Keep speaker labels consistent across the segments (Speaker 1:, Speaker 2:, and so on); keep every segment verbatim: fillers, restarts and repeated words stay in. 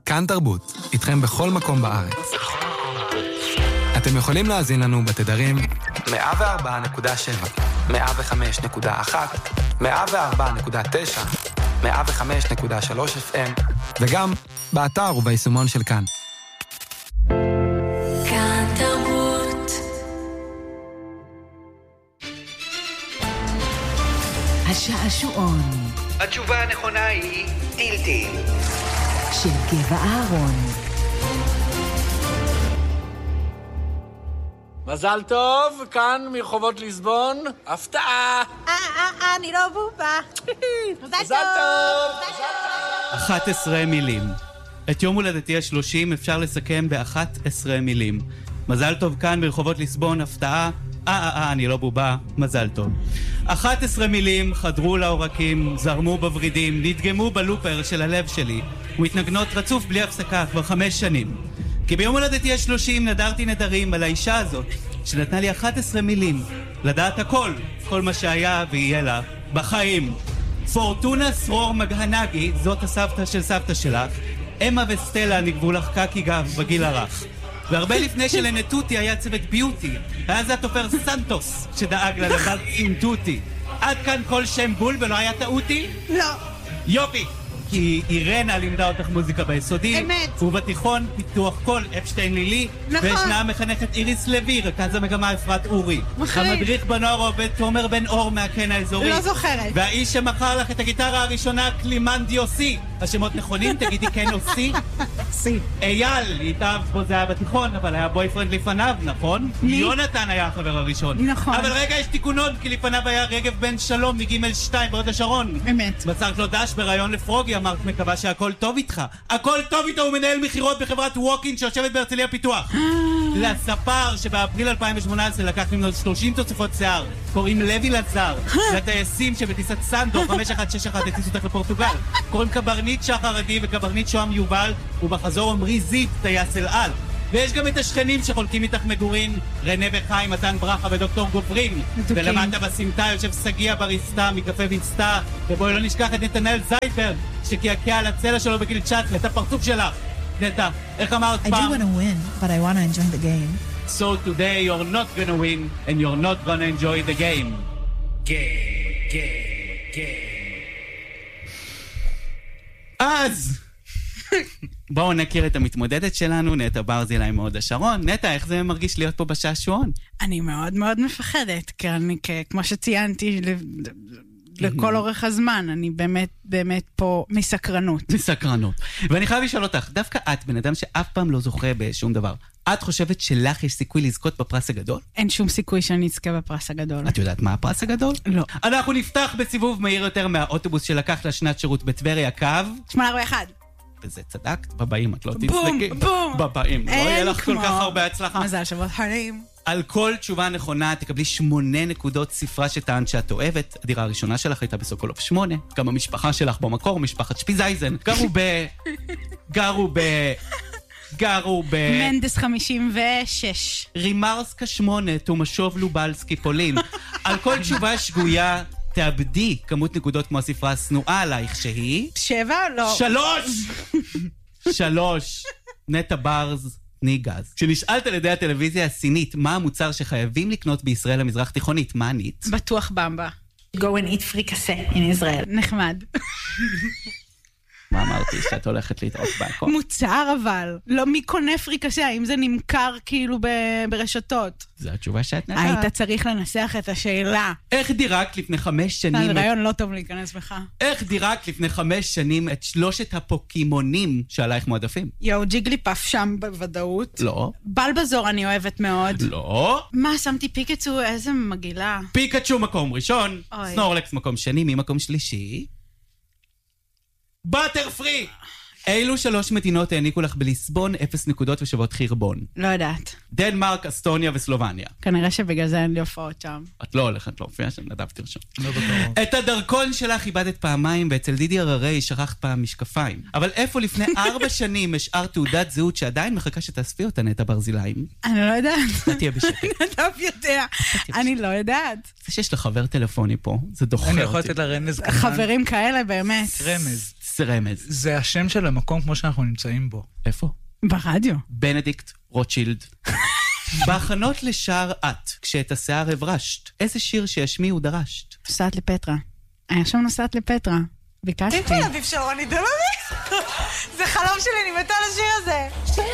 Speaker 1: כאן תרבות, איתכם בכל מקום בארץ. אתם יכולים להאזין לנו בתדרים מאה וארבע נקודה שבע, מאה וחמש נקודה אחת, מאה וארבע נקודה תשע, מאה וחמש נקודה שלוש אף אם, וגם באתר וביישומון של כאן.
Speaker 2: כאן תרבות.
Speaker 3: השעשועון.
Speaker 4: התשובה הנכונה היא טילטי.
Speaker 3: של גבע אהרון.
Speaker 5: מזל טוב, כאן מרחובות ליסבון, הפתעה.
Speaker 6: אה, אה, אה, אני לא בובה. מזל
Speaker 5: מזל טוב.
Speaker 7: אחת עשרה מילים. את יום הולדתי השלושים אפשר לסכם באחת עשרה מילים. מזל טוב כאן ברחובות ליסבון, הפתעה. אה, אה, אה, אני לא בובה, מזל טוב. אחת עשרה מילים חדרו לעורקים, זרמו בברידים, נדגמו בלופר של הלב שלי, ומתנגנות רצוף בלי הפסקה כבר חמש שנים. כי ביום הולדתי השלושים נדרתי נדרים על האישה הזאת, שנתנה לי אחת עשרה מילים, לדעת הכל, כל מה שהיה ויהיה לה, בחיים. פורטונה סרור מגהנגי, זאת הסבתא של סבתא שלך, אמה וסטלה נגבו לך קקי גב בגיל הרך. והרבה לפני שלנטוטי היה צוות ביוטי, היה זה התופר סנטוס שדאג לדבר עם טוטי. עד כאן כל שם בול ולא היה טעותי?
Speaker 6: לא.
Speaker 7: יופי! כי אירנה לימדה אותך מוזיקה ביסודי.
Speaker 6: אמת.
Speaker 7: ובתיכון פיתוח קול אפשטיין לילי.
Speaker 6: נכון.
Speaker 7: וישנה המחנכת איריס לוי, רכז המגמה אפרת אורי.
Speaker 6: מחריד.
Speaker 7: המדריך בנוער עובד תומר בן אור מהקן האזורי.
Speaker 6: לא זוכרת.
Speaker 7: והאיש שמכר לך את הגיטרה הראשונה, קלימן דיוסי. השמות נכונים, תגידי כן או סי.
Speaker 6: סי.
Speaker 7: אייל, איתיו פה זה היה בתיכון, אבל היה בויפרנד לפניו, נכון?
Speaker 6: מי?
Speaker 7: יונתן היה החבר הראשון.
Speaker 6: נכון.
Speaker 7: אבל רגע, יש תיקונות, כי לפניו היה רגב בן שלום מגימל שתיים בעוד השרון.
Speaker 6: אמת.
Speaker 7: מסרת לו דש בראיון לפרוגי, אמרת מקווה שהכל טוב איתך. הכל טוב איתו, הוא מנהל מחירות בחברת ווקין שיושבת בהרצליה פיתוח. לספר שבאפריל אלפיים ושמונה עשרה לקח ממנו שלושים תוספות שיער, קוראים לוי לזר. לטייסים שבטיסת סנדור חמש אחת שש אחת הטיסו אותך לפורטוגל, קוראים קברניט שחר עדי וקברניט שוהם יובל, ובחזור עמרי זיו טייס אל על. ויש גם את השכנים שחולקים איתך מגורים, רנה וחיים, מתן ברכה ודוקטור גוברין. ולמטה בסמטה יושב סגיה בריסטה מקפה וינסטה, ובואי לא נשכח את נתנאל זיידברג שקעקע על הצלע שלו בגיל תשע עשרה. את הפרצוף שלך, נטע, איך אמרת
Speaker 8: I
Speaker 7: פעם?
Speaker 8: do want to win, but I want to enjoy the game.
Speaker 7: So today you're not gonna win and you're not gonna enjoy the game. Game, game, game. אז בואו נכיר את המתמודדת שלנו, נטע ברזילי מהוד השרון. נטע, איך זה מרגיש להיות פה בשעשועון?
Speaker 6: אני מאוד מאוד מפחדת, כי אני, כמו שציינתי, לכל אורך הזמן, אני באמת, באמת פה מסקרנות.
Speaker 7: מסקרנות. ואני חייב לשאול אותך, דווקא את, בן אדם שאף פעם לא זוכה בשום דבר, את חושבת שלך יש סיכוי לזכות בפרס הגדול?
Speaker 6: אין שום סיכוי שאני אזכה בפרס הגדול.
Speaker 7: את יודעת מה הפרס הגדול?
Speaker 6: לא.
Speaker 7: אנחנו נפתח בסיבוב מהיר יותר מהאוטובוס שלקח לשנת שירות בטבריה, קו
Speaker 6: שמונה ארבע אחד.
Speaker 7: וזה צדקת, בבאים את לא תצדקי.
Speaker 6: בום, בום.
Speaker 7: בבאים, לא יהיה לך כל
Speaker 6: כמו.
Speaker 7: כך הרבה הצלחה.
Speaker 6: מזל שבועות חיים.
Speaker 7: על כל תשובה נכונה תקבלי שמונה נקודות ספרה שטענת שאת אוהבת. הדירה הראשונה שלך הייתה בסוקולוב שמונה. גם המשפחה שלך במקור, משפחת שפיזייזן. גרו ב... גרו ב... גרו ב...
Speaker 6: מנדס חמישים ושש.
Speaker 7: רימרסקה שמונה, תומשוב לובלסקי פולין. על כל תשובה שגויה תאבדי כמות נקודות כמו הספרה הסנועה עלייך שהיא...
Speaker 6: שבע? לא.
Speaker 7: שלוש! שלוש. נטע ברז. ניגז. כשנשאלת על ידי הטלוויזיה הסינית מה המוצר שחייבים לקנות בישראל המזרח תיכונית, מה ענית?
Speaker 6: בטוח במבה.
Speaker 8: Go and eat frikasse in Israel.
Speaker 6: נחמד.
Speaker 7: מה אמרתי? שאת הולכת להתראות בהכל?
Speaker 6: מוצר אבל. לא מי קונה פריקסה, האם זה נמכר כאילו ב- ברשתות.
Speaker 7: זו התשובה שאת נדעת.
Speaker 6: היית צריך לנסח את השאלה.
Speaker 7: איך דירקת לפני חמש שנים...
Speaker 6: זה רעיון לא טוב להיכנס בך.
Speaker 7: איך דירקת לפני חמש שנים את שלושת הפוקימונים שעלייך מועדפים?
Speaker 6: יו, ג'יגליפף שם בוודאות.
Speaker 7: לא.
Speaker 6: בלבזור אני אוהבת מאוד.
Speaker 7: לא.
Speaker 6: מה, שמתי פיקצ'ו, איזה מגעילה.
Speaker 7: פיקצ'ו מקום ראשון,
Speaker 6: אוי.
Speaker 7: סנורלקס מקום שני, מי מקום שלישי? באטר פרי! אילו שלוש מדינות העניקו לך בליסבון אפס נקודות ושוות חרבון?
Speaker 6: לא יודעת.
Speaker 7: דנמרק, אסטוניה וסלובניה.
Speaker 6: כנראה שבגלל זה אין לי הופעות שם.
Speaker 7: את לא הולכת להופיע שם, נדב תרשום. את הדרכון שלך איבדת פעמיים, ואצל דידי הררי שכחת פעם משקפיים. אבל איפה לפני ארבע שנים השאר תעודת זהות שעדיין מחכה שתאספי אותה, נטע ברזיליים?
Speaker 6: אני לא יודעת.
Speaker 7: אתה תהיה בשקט.
Speaker 6: נדב יודע. אני לא יודעת.
Speaker 7: זה שיש לך חבר טלפוני פה, זה דוחר
Speaker 9: אני
Speaker 7: אותי.
Speaker 9: יכול לתת לה רמז קטן.
Speaker 6: חברים כאלה באמת.
Speaker 9: רמז.
Speaker 7: זה רמז.
Speaker 9: זה השם של המקום כמו שאנחנו נמצאים בו.
Speaker 7: איפה?
Speaker 6: ברדיו.
Speaker 7: בנדיקט רוטשילד. בהכנות לשער את, כשאת השיער הברשת, איזה שיר שישמיעו דרשת?
Speaker 6: נוסעת לפטרה. אני עכשיו נוסעת לפטרה. ביקשתי.
Speaker 10: תקראי אביב של רוני דולוביק. זה חלום שלי, אני מתה על השיר הזה.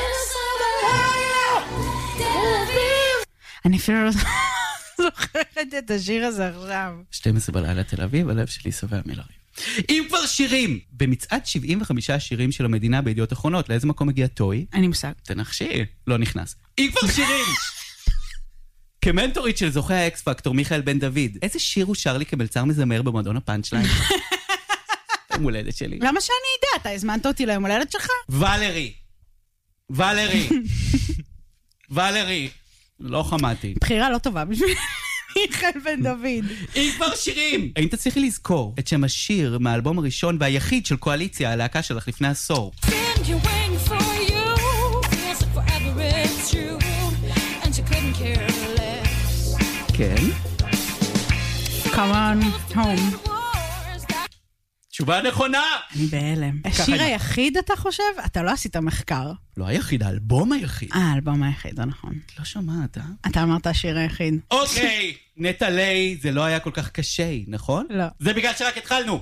Speaker 6: אני אפילו לא זוכרת את השיר הזה עכשיו.
Speaker 7: שתים עשרה בלילה תל אביב, הלב שלי שבע מלריב. אם כבר שירים! במצעד שבעים וחמישה שירים של המדינה בידיעות אחרונות, לאיזה מקום הגיע טוי?
Speaker 6: אני מושג.
Speaker 7: תנחשי, לא נכנס. אם כבר שירים! כמנטורית של זוכה האקס פקטור מיכאל בן דוד, איזה שיר הוא שר לי כמלצר מזמר במועדון הפאנצ'ליין? יום הולדת שלי.
Speaker 6: למה שאני אדע? אתה הזמנת אותי ליום הולדת שלך?
Speaker 7: ולרי. ולרי. ולרי. לא חמאתי.
Speaker 6: בחירה לא טובה בשביל מיכאל בן דוד.
Speaker 7: אם כבר שירים! האם תצליחי לזכור את שם השיר מהאלבום הראשון והיחיד של קואליציה, הלהקה שלך לפני עשור? כן?
Speaker 6: Come on home.
Speaker 7: תשובה נכונה!
Speaker 6: אני בהלם. השיר היחיד אתה חושב? אתה לא עשית מחקר.
Speaker 7: לא היחיד, האלבום היחיד.
Speaker 6: אה, האלבום היחיד, זה נכון.
Speaker 7: לא שומעת, אה?
Speaker 6: אתה אמרת השיר היחיד.
Speaker 7: אוקיי, נטלי, זה לא היה כל כך קשה, נכון?
Speaker 6: לא.
Speaker 7: זה בגלל שרק התחלנו.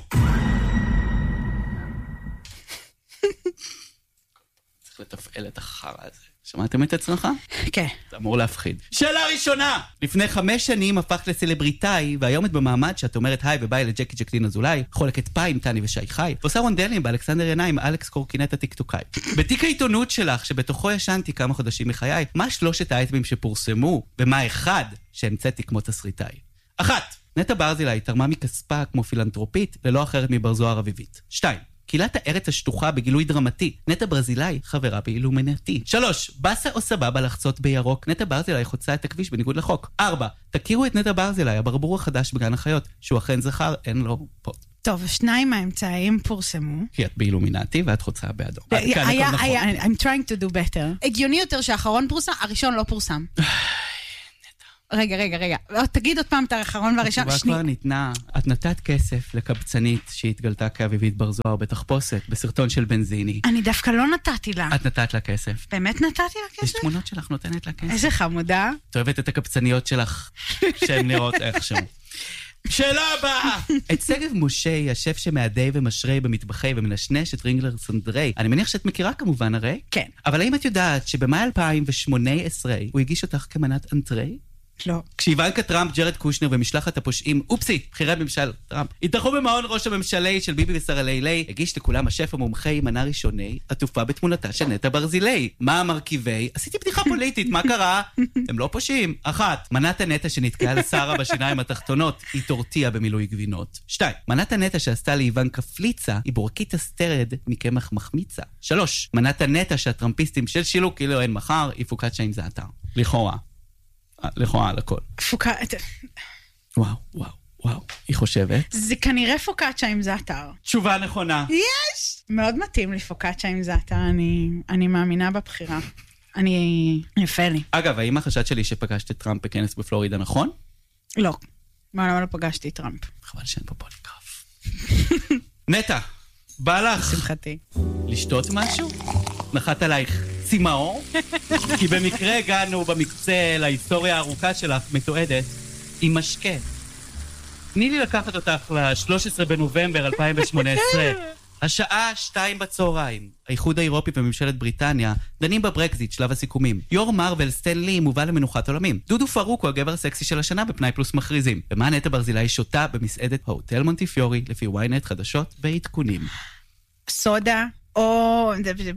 Speaker 7: צריך לתפעל את החרא הזה. שמעתם את עצמך?
Speaker 6: כן.
Speaker 7: זה אמור להפחיד. שאלה ראשונה! לפני חמש שנים הפכת לסלבריטאי, והיום את במעמד שאת אומרת היי וביי לג'קי ג'קלין אזולאי, חולקת פאי עם טני ושי חי, ועושה רונדלים באלכסנדר ינאי עם אלכס קורקינט הטיקטוקאי. בתיק העיתונות שלך, שבתוכו ישנתי כמה חודשים מחיי, מה שלושת האייטמים שפורסמו, ומה אחד שהמצאתי כמו תסריטאי? אחת, נטע ברזילי תרמה מכספה כמו פילנטרופית, ללא אחרת מבר זוהר אביבית. שתיים, קהילת הארץ השטוחה בגילוי דרמטי, נטע ברזילי חברה באילומינטי. שלוש, בסה או סבבה לחצות בירוק, נטע ברזילי חוצה את הכביש בניגוד לחוק. ארבע, תכירו את נטע ברזילי, הברבור החדש בגן החיות, שהוא אכן זכר, אין לו פוד.
Speaker 6: טוב, שניים מהאמצעים פורסמו.
Speaker 7: כי את באילומינטי ואת חוצה באדום.
Speaker 6: היה, היה, I'm trying to do better. הגיוני יותר שהאחרון פורסם, הראשון לא פורסם. רגע, רגע, רגע. תגיד עוד פעם את האחרון והראשון.
Speaker 7: התשובה כבר ניתנה. את נתת כסף לקבצנית שהתגלתה כאביבית בר זוהר בתחפושת, בסרטון של בנזיני.
Speaker 6: אני דווקא לא נתתי לה.
Speaker 7: את נתת לה כסף.
Speaker 6: באמת נתתי לה כסף?
Speaker 7: יש תמונות שלך נותנת לה כסף.
Speaker 6: איזה חמודה.
Speaker 7: את אוהבת את הקבצניות שלך, שהן נראות איכשהו. שאלה הבאה! את שגב משה, השף שמעדי ומשרי במטבחי ומנשנש את רינגלר סנדרי. אני מניח שאת מכירה כמובן הרי?
Speaker 6: כן.
Speaker 7: אבל האם את יודעת שבמאי אלפיים ושמונה עשרה הוא הגיש אותך כמנת אנטרי?
Speaker 6: לא.
Speaker 7: כשאיוונקה טראמפ, ג'רד קושנר ומשלחת הפושעים, אופסי, בחירי ממשל טראמפ, התארחו במעון ראש הממשלי של ביבי ושרה לילי, הגיש לכולם השף המומחי מנה ראשוני, עטופה בתמונתה של נטע ברזילי. מה המרכיבי? עשיתי בדיחה פוליטית, מה קרה? הם לא פושעים. אחת, מנת הנטע שנתקעה לשרה בשיניים התחתונות, היא טורטיה במילוי גבינות. שתיים, מנת הנטע שעשתה לאיוונקה פליצה, היא בורקית הסטרד מקמח מחמיצה. שלוש, מנת הנטע שהטראמפיסטים של שילוק כאילו אין מחר, היא פוקצ'ה עם זעתר. לכאורה. לכאורה על הכל.
Speaker 6: פוקצ'ה.
Speaker 7: וואו, וואו, וואו. היא חושבת.
Speaker 6: זה כנראה פוקצ'ה עם זעתר.
Speaker 7: תשובה נכונה.
Speaker 6: יש! מאוד מתאים לי פוקצ'ה עם זעתר, אני, אני מאמינה בבחירה. אני... יפה לי.
Speaker 7: אגב, האם החשד שלי שפגשת את טראמפ בכנס בפלורידה נכון?
Speaker 6: לא. מה לא פגשתי את טראמפ?
Speaker 7: חבל שאין פה פוליגרף. נטע, בא לך.
Speaker 6: שמחתי.
Speaker 7: לשתות משהו? נחת עלייך צימאור? כי במקרה הגענו במקצה להיסטוריה הארוכה שלך מתועדת עם משקה. תני לי לקחת אותך ל-שלושה עשר בנובמבר אלפיים ושמונה עשרה. השעה שתיים בצהריים. האיחוד האירופי וממשלת בריטניה דנים בברקזיט, שלב הסיכומים. יור מרוול סטן לי מובא למנוחת עולמים. דודו פרוק הוא הגבר הסקסי של השנה בפנאי פלוס מכריזים. ומה נטע ברזילי שותה במסעדת ההוטל מונטיפיורי לפי וויינט חדשות בעדכונים.
Speaker 6: סודה או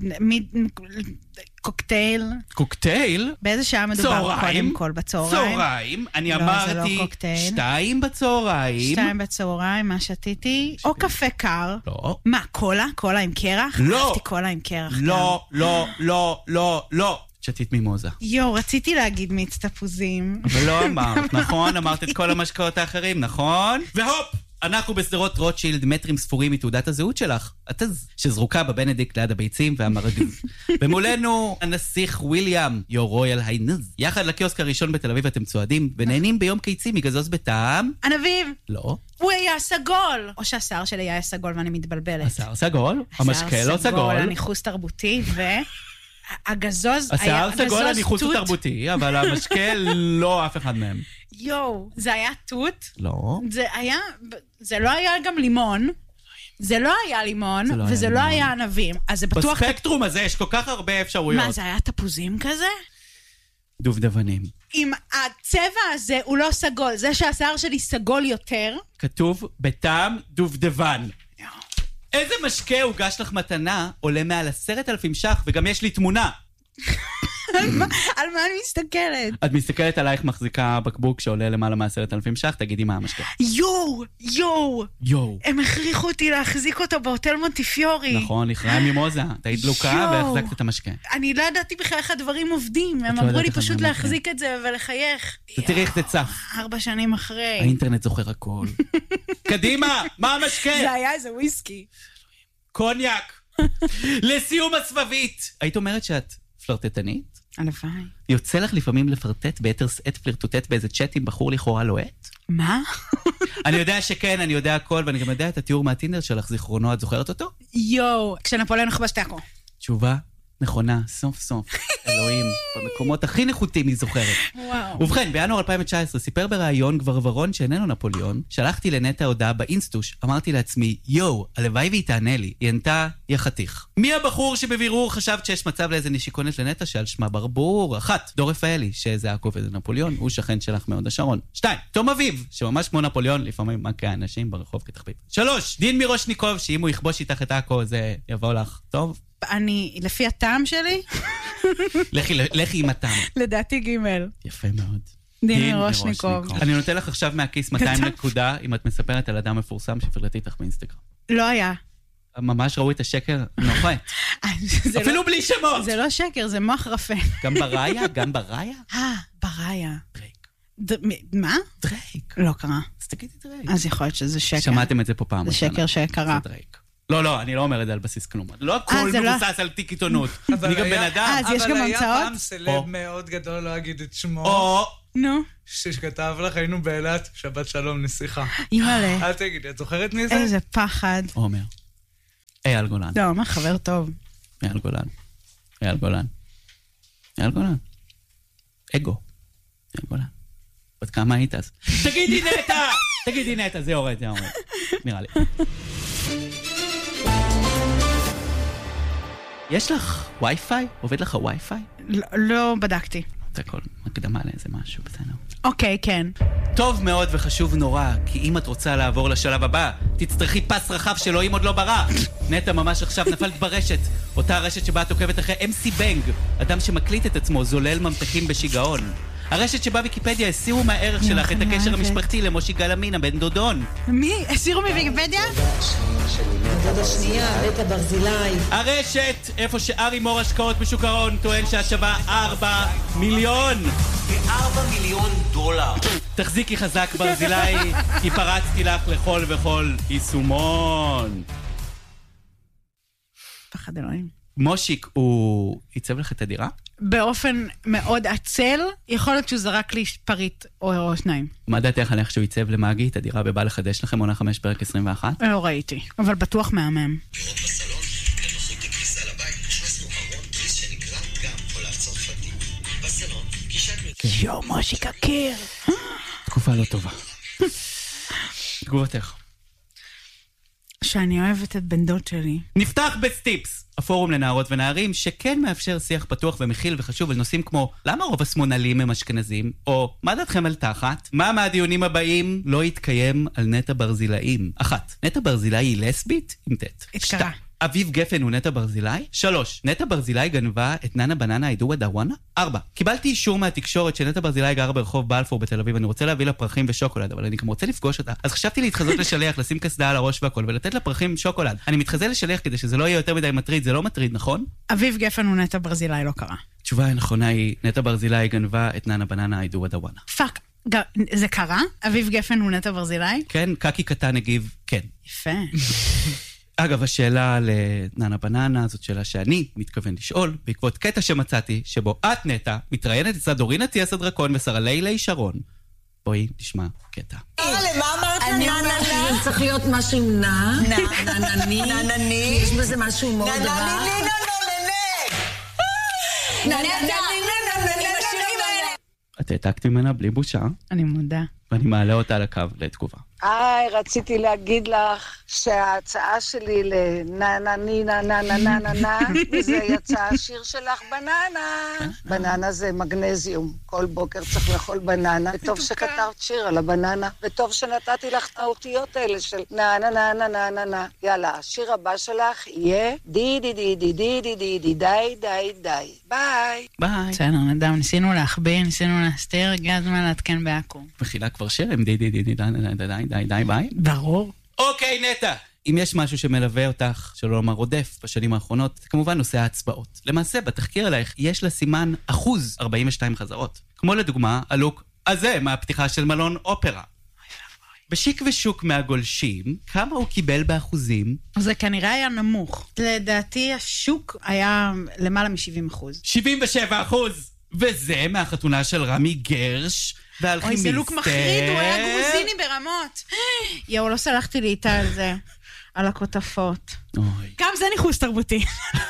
Speaker 6: קוקטייל.
Speaker 7: קוקטייל?
Speaker 6: באיזה שעה מדובר קודם כל? בצהריים?
Speaker 7: צהריים. אני אמרתי שתיים בצהריים.
Speaker 6: שתיים בצהריים, מה שתיתי? או קפה קר.
Speaker 7: לא.
Speaker 6: מה, קולה? קולה עם קרח?
Speaker 7: לא.
Speaker 6: אהבתי קולה עם קרח.
Speaker 7: לא, לא, לא, לא, לא. שתית מימוזה.
Speaker 6: יו, רציתי להגיד מיץ תפוזים.
Speaker 7: אבל לא אמרת, נכון? אמרת את כל המשקאות האחרים, נכון? והופ! אנחנו בסדרות רוטשילד מטרים ספורים מתעודת הזהות שלך. את אז שזרוקה בבנדיקט ליד הביצים והמרגז. ומולנו הנסיך וויליאם, your royal highness. יחד לקיוסק הראשון בתל אביב אתם צועדים, ונהנים ביום קיצים מגזוז בטעם.
Speaker 6: ענביב.
Speaker 7: לא.
Speaker 6: הוא היה סגול. או שהשיער שלי היה סגול ואני מתבלבלת.
Speaker 7: השיער סגול, המשקה לא סגול.
Speaker 6: הניחוס תרבותי ו... הגזוז היה...
Speaker 7: השיער סגול הניחוס הוא תרבותי, אבל המשקה לא אף אחד מהם.
Speaker 6: יואו, זה היה תות?
Speaker 7: לא.
Speaker 6: זה היה... זה לא היה גם לימון. זה לא היה לימון, וזה לא היה ענבים. אז זה בטוח...
Speaker 7: בספקטרום הזה יש כל כך הרבה אפשרויות.
Speaker 6: מה, זה היה תפוזים כזה?
Speaker 7: דובדבנים.
Speaker 6: אם הצבע הזה הוא לא סגול, זה שהשיער שלי סגול יותר...
Speaker 7: כתוב בטעם דובדבן. איזה משקה הוגש לך מתנה עולה מעל עשרת אלפים שח, וגם יש לי תמונה.
Speaker 6: על מה אני מסתכלת?
Speaker 7: את מסתכלת עלייך מחזיקה בקבוק שעולה למעלה מעשרת אלפים שח, תגידי מה המשקה.
Speaker 6: יואו, יואו.
Speaker 7: יואו.
Speaker 6: הם הכריחו אותי להחזיק אותו בהוטל מונטיפיורי.
Speaker 7: נכון, נכרעה מימוזה. אתה היית דלוקה והחזקת את המשקה.
Speaker 6: אני לא ידעתי בכלל איך הדברים עובדים. הם אמרו לי פשוט להחזיק את זה ולחייך.
Speaker 7: תראי איך זה צף.
Speaker 6: ארבע שנים אחרי.
Speaker 7: האינטרנט זוכר הכל. קדימה, מה המשקה?
Speaker 6: זה היה איזה וויסקי.
Speaker 7: קוניאק. לסיום הסבבית. היית אומרת שאת פלרטטנית?
Speaker 6: הלוואי.
Speaker 7: יוצא לך לפעמים לפרטט ביתר שאת פלרטוטט באיזה צ'אט עם בחור לכאורה לוהט?
Speaker 6: מה?
Speaker 7: אני יודע שכן, אני יודע הכל, ואני גם יודע את התיאור מהטינדר שלך, זיכרונו, את זוכרת אותו?
Speaker 6: יואו, כשנפוליאון נכבש תיקו.
Speaker 7: תשובה נכונה, סוף סוף. אלוהים, במקומות הכי נחותים היא זוכרת.
Speaker 6: וואו.
Speaker 7: ובכן, בינואר אלפיים תשע עשרה סיפר בראיון גברברון שאיננו נפוליאון, שלחתי לנטה הודעה באינסטוש, אמרתי לעצמי, יואו, הלוואי והיא תענה לי, היא ענתה, יא חתיך. מי הבחור שבבירור חשבת שיש מצב לאיזה נשיקונת לנטה שעל שמה ברבור? אחת, דור רפאלי, שזה עקוב את נפוליאון, הוא שכן שלך מאוד השרון. שתיים, תום אביב, שממש כמו נפוליאון, לפעמים מכה אנשים ברחוב כתחביב. שלוש, דין מירושניקוב, שאם הוא יכבוש איתך את עכו, זה יבוא לך טוב.
Speaker 6: אני, לפי הטעם שלי?
Speaker 7: לכי, לכי עם הטעם.
Speaker 6: לדעתי גימל.
Speaker 7: יפה מאוד.
Speaker 6: דין מירושניקוב.
Speaker 7: אני נותן לך עכשיו מהכיס מאתיים נקודה, אם את מספרת על אדם מפורסם שפרטי איתך באינסטגרם.
Speaker 6: לא היה.
Speaker 7: ממש ראו את השקר נוחת. אפילו בלי שמות.
Speaker 6: זה לא שקר, זה מוח רפה.
Speaker 7: גם בראיה? גם בראיה?
Speaker 6: אה, בראיה.
Speaker 7: דרייק.
Speaker 6: מה?
Speaker 7: דרייק.
Speaker 6: לא קרה.
Speaker 7: אז תגידי דרייק.
Speaker 6: אז יכול להיות שזה שקר.
Speaker 7: שמעתם את זה פה פעם.
Speaker 6: זה שקר שקרה.
Speaker 7: זה דרייק. לא, לא, אני לא אומר את זה על בסיס כלום. לא הכל מבוסס על תיק עיתונות. אני גם בן אדם.
Speaker 6: אז יש גם המצאות?
Speaker 9: אבל היה פעם סלב מאוד גדול, לא אגיד את שמו.
Speaker 7: או...
Speaker 6: נו.
Speaker 9: שכתב לך, היינו באילת, שבת שלום, נסיכה.
Speaker 6: אימא'לה.
Speaker 9: אל תגידי, את זוכרת מי זה?
Speaker 6: איזה פחד.
Speaker 7: עומר. אייל גולן.
Speaker 6: לא, מה חבר טוב.
Speaker 7: אייל גולן. אייל גולן. אייל גולן. אגו. אייל גולן. בת כמה היית אז? תגידי נטע! תגידי נטע, זה יורד, זה יורד. נראה לי. יש לך וי-פיי? עובד לך וי-פיי?
Speaker 6: לא בדקתי.
Speaker 7: זה הכל מקדמה לאיזה משהו, בסדר.
Speaker 6: אוקיי, כן.
Speaker 7: טוב מאוד וחשוב נורא, כי אם את רוצה לעבור לשלב הבא, תצטרכי פס רחב שאלוהים עוד לא ברא. נטע ממש עכשיו נפלת ברשת, אותה הרשת שבה את עוקבת אחרי אם סי בנג, אדם שמקליט את עצמו, זולל ממתקים בשיגעון. הרשת שבה ויקיפדיה הסירו מהערך שלך את הקשר המשפחתי למושי גלמינה, בן דודון.
Speaker 6: מי? הסירו מוויקיפדיה?
Speaker 11: דודה השנייה, נטע ברזילי.
Speaker 7: הרשת, איפה שארי מור השקעות בשוק ההון, טוען שאת שווה ארבע מיליון.
Speaker 12: כארבע מיליון דולר.
Speaker 7: תחזיקי חזק ברזילי, כי פרצתי לך לכל וכל יישומון.
Speaker 6: פחד אלוהים.
Speaker 7: מושיק, הוא ייצב לך את הדירה?
Speaker 6: באופן מאוד עצל, יכול להיות שהוא זרק לי פריט או שניים.
Speaker 7: מה דעתך על איך שהוא ייצב למאגי את הדירה בבא לחדש לכם עונה חמש פרק עשרים ואחת?
Speaker 6: לא ראיתי, אבל בטוח מהמם.
Speaker 12: לראות בסלון, לנוחות הכניסה לבית, הכנסנו ארון תריס שנקרא גם עולה צרפתי. בסלון, גישת מ...
Speaker 6: יו, מושיק הקיר.
Speaker 7: תקופה לא טובה. תגובתך.
Speaker 6: שאני אוהבת את בן דוד שלי.
Speaker 7: נפתח בסטיפס, הפורום לנערות ונערים, שכן מאפשר שיח פתוח ומכיל וחשוב על נושאים כמו למה רוב השמאלנים הם אשכנזים, או מה דעתכם על תחת? מה מהדיונים הבאים לא יתקיים על נטע ברזילאים? אחת, נטע ברזילאי היא לסבית? עם תת.
Speaker 6: התקרה.
Speaker 7: אביב גפן הוא נטע ברזילי? שלוש, נטע ברזילי גנבה את ננה בננה הידוע דוואנה? ארבע, קיבלתי אישור מהתקשורת שנטע ברזילי גר ברחוב בלפור בתל אביב, אני רוצה להביא לה פרחים ושוקולד, אבל אני גם רוצה לפגוש אותה. אז חשבתי להתחזות לשליח, לשים קסדה על הראש והכל, ולתת לה פרחים שוקולד. אני מתחזה לשליח כדי שזה לא יהיה יותר מדי מטריד, זה לא מטריד, נכון?
Speaker 6: אביב גפן הוא נטע ברזילי, לא קרה.
Speaker 7: התשובה הנכונה היא, נטע ברזילי גנבה את ננה בננה הידוע דוואנה.
Speaker 6: פאק. זה קרה? אביב גפן הוא נטע ברזילי?
Speaker 7: כן, קקי קטן הגיב, כן.
Speaker 6: יפה.
Speaker 7: אגב, השאלה לננה בננה, זאת שאלה שאני מתכוון לשאול, בעקבות קטע שמצאתי, שבו את נטע, מתראיינת אצל דורין אטיאס הדרקון ושרה לילי שרון. בואי נשמע קטע.
Speaker 11: למה אמרת נננה? זה צריך להיות משהו עם נע, ננני, ננני, יש בזה משהו מאוד רע.
Speaker 7: את העתקת ממנה בלי בושה,
Speaker 6: אני מודה.
Speaker 7: ואני מעלה אותה על הקו לתגובה.
Speaker 13: היי, רציתי להגיד לך שההצעה שלי לננני נננננננה, וזה יצא השיר שלך בננה. בננה זה מגנזיום, כל בוקר צריך לאכול בננה, וטוב שכתבת שיר על הבננה, וטוב שנתתי לך את האותיות האלה של ננננננננה. יאללה, השיר הבא שלך יהיה די די די די די די די די די די די. ביי.
Speaker 7: ביי.
Speaker 6: בסדר, נדם, ניסינו להחביא, ניסינו להסתיר, הגיע הזמן להתקן בעכו.
Speaker 7: מכילה כבר שיר עם די די די די די די די די די ביי.
Speaker 6: ברור.
Speaker 7: אוקיי, נטע. אם יש משהו שמלווה אותך, שלא לומר רודף, בשנים האחרונות, כמובן נושא ההצבעות. למעשה, בתחקיר עלייך יש לה סימן אחוז ארבעים ושתיים חזרות. כמו לדוגמה, הלוק הזה מהפתיחה של מלון אופרה. בשיק ושוק מהגולשים, כמה הוא קיבל באחוזים?
Speaker 6: זה כנראה היה נמוך. לדעתי, השוק היה למעלה מ-שבעים אחוז.
Speaker 7: שבעים ושבע אחוז! וזה מהחתונה של רמי גרש,
Speaker 6: אוי, זה לוק מחריד, הוא היה גרוזיני ברמות. יאו, לא סלחתי לי איתה על זה, על הכותפות. גם זה ניחוס תרבותי.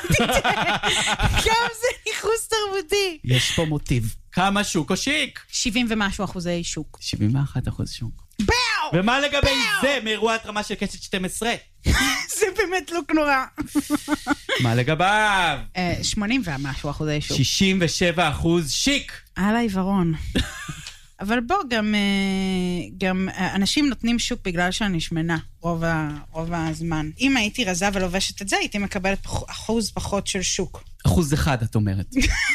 Speaker 6: גם זה ניחוס תרבותי.
Speaker 7: יש פה מוטיב. כמה שוק או שיק?
Speaker 6: שבעים ומשהו אחוזי שוק.
Speaker 7: שבעים ואחד אחוז שוק.
Speaker 6: באו!
Speaker 7: ומה לגבי זה מאירוע התרמה של קשת שתים עשרה?
Speaker 6: זה באמת לוק נורא.
Speaker 7: מה לגביו?
Speaker 6: שמונים ומשהו אחוזי שוק.
Speaker 7: שישים ושבע אחוז שיק.
Speaker 6: על העיוורון. אבל בוא, גם, גם אנשים נותנים שוק בגלל שאני שמנה, רוב, ה, רוב הזמן. אם הייתי רזה ולובשת את זה, הייתי מקבלת אחוז פחות של שוק.
Speaker 7: אחוז אחד, את אומרת.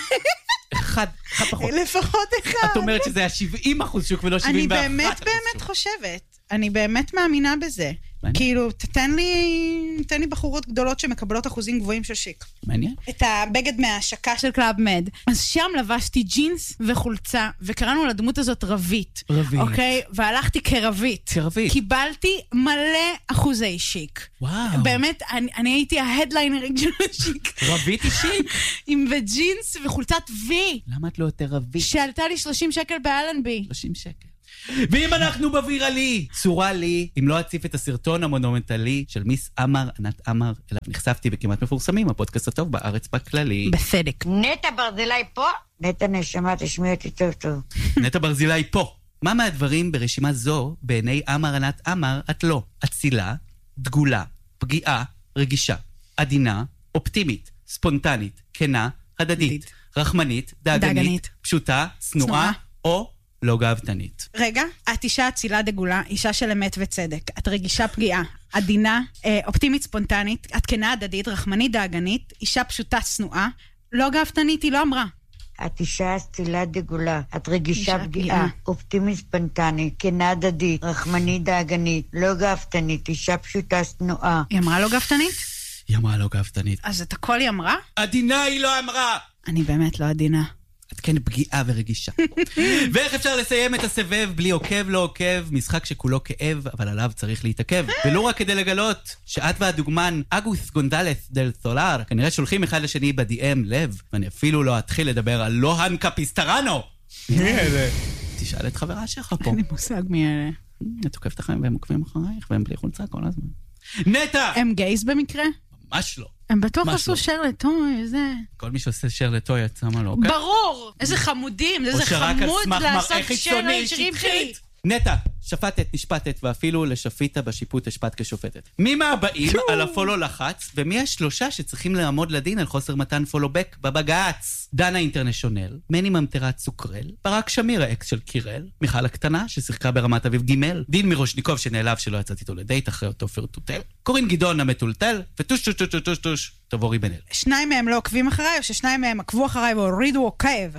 Speaker 7: אחד, אחד פחות.
Speaker 6: לפחות אחד.
Speaker 7: את אומרת שזה היה שבעים אחוז שוק ולא שבעים ואחת אחוז שוק.
Speaker 6: אני באמת באמת חושבת. אני באמת מאמינה בזה. כאילו, תתן לי, תתן לי בחורות גדולות שמקבלות אחוזים גבוהים של שיק.
Speaker 7: מעניין.
Speaker 6: את הבגד מההשקה של קלאב מד. אז שם לבשתי ג'ינס וחולצה, וקראנו לדמות הזאת רבית.
Speaker 7: רבית.
Speaker 6: אוקיי? והלכתי כרבית.
Speaker 7: כרבית.
Speaker 6: קיבלתי מלא אחוזי שיק.
Speaker 7: וואו.
Speaker 6: באמת, אני, אני הייתי ההדליינרינג של השיק.
Speaker 7: רבית היא שיק.
Speaker 6: עם וג'ינס וחולצת וי.
Speaker 7: למה את לא יותר רבית?
Speaker 6: שעלתה לי שלושים שקל באלנבי.
Speaker 7: שלושים שקל. ואם אנחנו בוויראלי, צורה לי, אם לא אציף את הסרטון המונומנטלי של מיס אמר, ענת אמר, אליו נחשפתי בכמעט מפורסמים, הפודקאסט הטוב בארץ בכללי.
Speaker 6: בסדק.
Speaker 14: נטע ברזילי פה? נטע נשמה, תשמעי אותי טוב טוב.
Speaker 7: נטע ברזילי פה. מה מהדברים ברשימה זו, בעיני אמר, ענת אמר, את לא? אצילה, דגולה, פגיעה, רגישה, עדינה, אופטימית, ספונטנית, כנה, הדדית, רחמנית, דאגנית, פשוטה, צנועה, או לא גאוותנית.
Speaker 6: רגע, את אישה אצילה דגולה, אישה של אמת וצדק. את רגישה פגיעה, עדינה, אופטימית ספונטנית, את כנה הדדית, רחמנית דאגנית, אישה פשוטה צנועה, לא גאוותנית, היא לא אמרה.
Speaker 14: את אישה אצילה דגולה, את רגישה פגיעה, אופטימית ספונטנית, כנה הדדית, רחמנית דאגנית, לא גאוותנית, אישה פשוטה צנועה.
Speaker 6: היא אמרה לא גאוותנית?
Speaker 7: היא אמרה לא גאוותנית.
Speaker 6: אז את הכל היא אמרה?
Speaker 7: עדינה היא לא אמרה!
Speaker 6: אני באמת לא עדינה.
Speaker 7: את כן פגיעה ורגישה. ואיך אפשר לסיים את הסבב בלי עוקב לא עוקב, משחק שכולו כאב, אבל עליו צריך להתעכב. ולא רק כדי לגלות שאת והדוגמן אגוס גונדלס דל סולר כנראה שולחים אחד לשני ב-די אם לב, ואני אפילו לא אתחיל לדבר על לוהן קפיסטרנו. מי אלה? תשאל את חברה שלך פה.
Speaker 6: אין לי מושג מי אלה.
Speaker 7: את עוקבת אחריהם והם עוקבים אחרייך, והם בלי חולצה כל הזמן. נטע!
Speaker 6: הם גייז במקרה?
Speaker 7: ממש לא.
Speaker 6: הם בטוח עשו שר לטוי, זה...
Speaker 7: כל מי שעושה שר לטוי יצא מה לא.
Speaker 6: ברור! איזה חמודים, איזה חמוד לעשות שר לשירים שלי.
Speaker 7: נטע, שפטת, נשפטת, ואפילו לשפיטה בשיפוט השפט כשופטת. מי מהבאים על הפולו לחץ, ומי השלושה שצריכים לעמוד לדין על חוסר מתן פולו-בק בבגץ? דנה אינטרנשיונל, מני ממטרת סוקרל, ברק שמיר האקס של קירל, מיכל הקטנה ששיחקה ברמת אביב גימל, דין מירושניקוב שנעלב שלא יצאת איתו לדייט אחרי אותו פרטוטל, קורין גדעון המטולטל, וטוש טוש טוש טוש טוש טוש, תבורי בן אל.
Speaker 6: שניים מהם לא עוקבים אחריי, או ששניים מהם עקבו אחריי והורידו עוקב?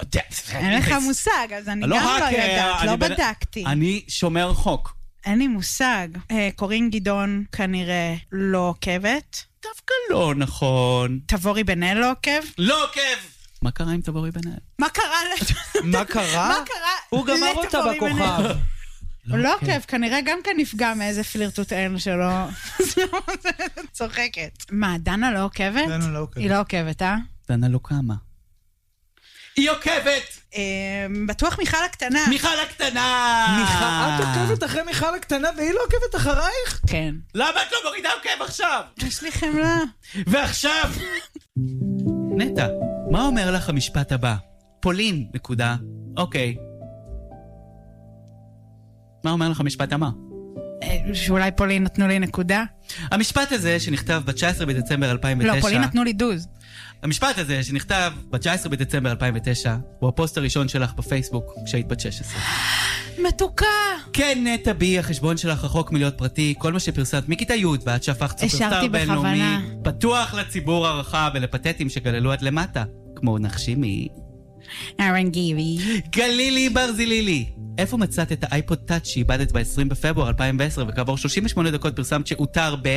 Speaker 6: אין לך מושג, אז אני גם לא יודעת, לא בדקתי.
Speaker 7: אני שומר חוק.
Speaker 6: אין לי מושג. קורין גדעון כנראה לא עוקבת.
Speaker 7: דווקא לא נכון.
Speaker 6: תבורי בן אל לא עוקב?
Speaker 7: לא עוקב! מה קרה עם תבורי בן-אל?
Speaker 6: מה קרה?
Speaker 9: מה קרה?
Speaker 6: מה קרה?
Speaker 9: הוא גמר אותה בכוכב.
Speaker 6: הוא לא עוקב, כנראה גם כאן נפגע מאיזה פלירטוט אין שלו. צוחקת. מה, דנה לא עוקבת?
Speaker 9: דנה לא עוקבת.
Speaker 6: היא לא עוקבת, אה?
Speaker 7: דנה לא קמה. היא עוקבת!
Speaker 6: בטוח מיכל הקטנה.
Speaker 7: מיכל הקטנה!
Speaker 9: את עוקבת אחרי מיכל הקטנה והיא לא עוקבת אחרייך?
Speaker 6: כן.
Speaker 7: למה את לא מורידה עוקב עכשיו?
Speaker 6: יש לי חמלה.
Speaker 7: ועכשיו! נטע, מה אומר לך המשפט הבא? פולין, נקודה. אוקיי. מה אומר לך המשפט הבא?
Speaker 6: שאולי פולין נתנו לי נקודה?
Speaker 7: המשפט הזה שנכתב ב-תשעה עשר בדצמבר אלפיים ותשע...
Speaker 6: לא, פולין נתנו לי דוז.
Speaker 7: המשפט הזה שנכתב ב-תשעה עשר בדצמבר אלפיים ותשע הוא הפוסט הראשון שלך בפייסבוק כשהיית בת שש עשרה.
Speaker 6: מתוקה!
Speaker 7: כן, נטע בי, החשבון שלך רחוק מלהיות פרטי, כל מה שפרסמת מכיתה י' ועד שהפכת סופרסטאר בינלאומי, פתוח לציבור הרחב ולפתטים שגללו עד למטה, כמו נחשימי.
Speaker 6: ארנגיבי.
Speaker 7: גלילי ברזילילי. איפה מצאת את האייפוד טאץ' שאיבדת ב-עשרים בפברואר אלפיים ועשר וכעבור שלושים ושמונה דקות פרסמת שאותר ב...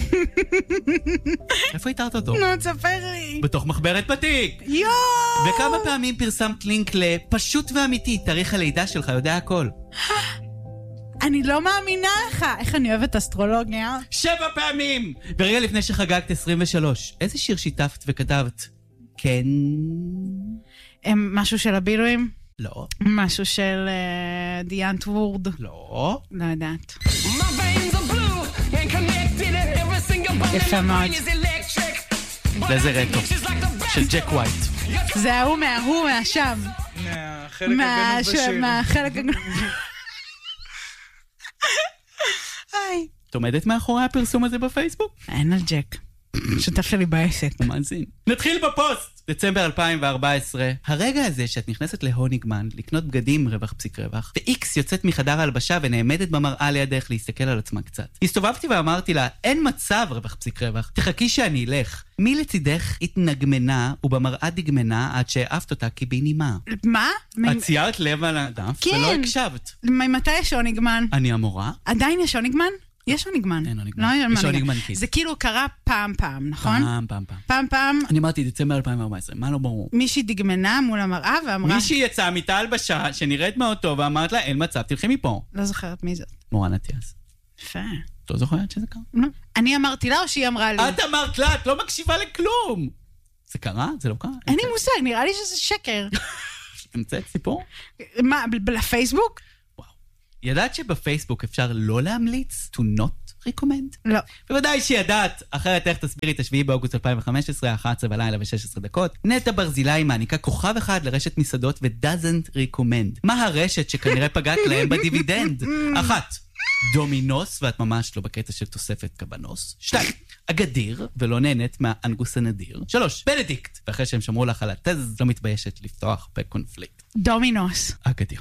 Speaker 7: איפה התארת אותו?
Speaker 6: נו, תספר לי.
Speaker 7: בתוך מחברת בתיק.
Speaker 6: יואו!
Speaker 7: וכמה פעמים פרסמת לינק לפשוט ואמיתי, תאריך הלידה שלך יודע הכל.
Speaker 6: אני לא מאמינה לך. איך אני אוהבת אסטרולוגיה?
Speaker 7: שבע פעמים! ורגע לפני שחגגת עשרים ושלוש, איזה שיר שיתפת וכתבת? כן...
Speaker 6: משהו של הבילויים?
Speaker 7: לא.
Speaker 6: משהו של דיאנט וורד?
Speaker 7: לא.
Speaker 6: לא יודעת. יפה מאוד.
Speaker 7: לאיזה רטו? של ג'ק ווייט.
Speaker 6: זה ההוא מההוא מהשם.
Speaker 9: מהחלק הגנוב בשיר.
Speaker 6: מהחלק הגנוב. היי.
Speaker 7: את עומדת מאחורי הפרסום הזה בפייסבוק?
Speaker 6: אין על ג'ק. שותף שלי בעסק.
Speaker 7: הוא מאזין. נתחיל בפוסט! דצמבר אלפיים וארבע עשרה. הרגע הזה שאת נכנסת להוניגמן לקנות בגדים רווח פסיק רווח, ו-X יוצאת מחדר ההלבשה ונעמדת במראה לידך להסתכל על עצמה קצת. הסתובבתי ואמרתי לה, אין מצב רווח פסיק רווח, תחכי שאני אלך. מי לצידך התנגמנה ובמראה דגמנה עד שאהבת אותה כי בי נימה.
Speaker 6: מה?
Speaker 7: את ציירת לב על הדף
Speaker 6: כן.
Speaker 7: ולא הקשבת.
Speaker 6: מתי יש הוניגמן?
Speaker 7: אני המורה.
Speaker 6: עדיין יש הוניגמן? יש הוניגמן.
Speaker 7: אין הוניגמן. יש הוניגמן קיד.
Speaker 6: זה כאילו קרה פעם פעם, נכון?
Speaker 7: פעם פעם פעם.
Speaker 6: פעם פעם.
Speaker 7: אני אמרתי דצמבר אלפיים וארבע עשרה, מה לא ברור?
Speaker 6: מישהי דגמנה מול המראה ואמרה...
Speaker 7: מישהי יצאה מיטה הלבשה שנראית מאותו ואמרת לה, אין מצב, תלכי מפה.
Speaker 6: לא זוכרת מי זאת.
Speaker 7: מורן אטיאס.
Speaker 6: יפה.
Speaker 7: את לא זוכרת שזה קרה?
Speaker 6: לא. אני אמרתי לה או שהיא אמרה לי?
Speaker 7: את אמרת לה, את לא מקשיבה לכלום. זה קרה? זה לא קרה?
Speaker 6: אין לי מושג, נראה לי שזה שקר.
Speaker 7: המצאת סיפור?
Speaker 6: מה, לפייסבוק?
Speaker 7: ידעת שבפייסבוק אפשר לא להמליץ? To not recommend?
Speaker 6: לא.
Speaker 7: בוודאי שידעת, אחרת איך תסבירי את השביעי באוגוסט אלפיים וחמש עשרה, אחת עשרה בלילה ו-שש עשרה דקות. נטע ברזילי מעניקה כוכב אחד לרשת מסעדות ו-doesn't recommend. מה הרשת שכנראה פגעת להם בדיבידנד? אחת, דומינוס, ואת ממש לא בקטע של תוספת קבנוס. שתיים, אגדיר, ולא נהנית מהאנגוס הנדיר. שלוש, בנדיקט, ואחרי שהם שמרו לך על התז, לא מתביישת לפתוח בקונפליקט.
Speaker 6: דומינוס.
Speaker 7: אגדיר.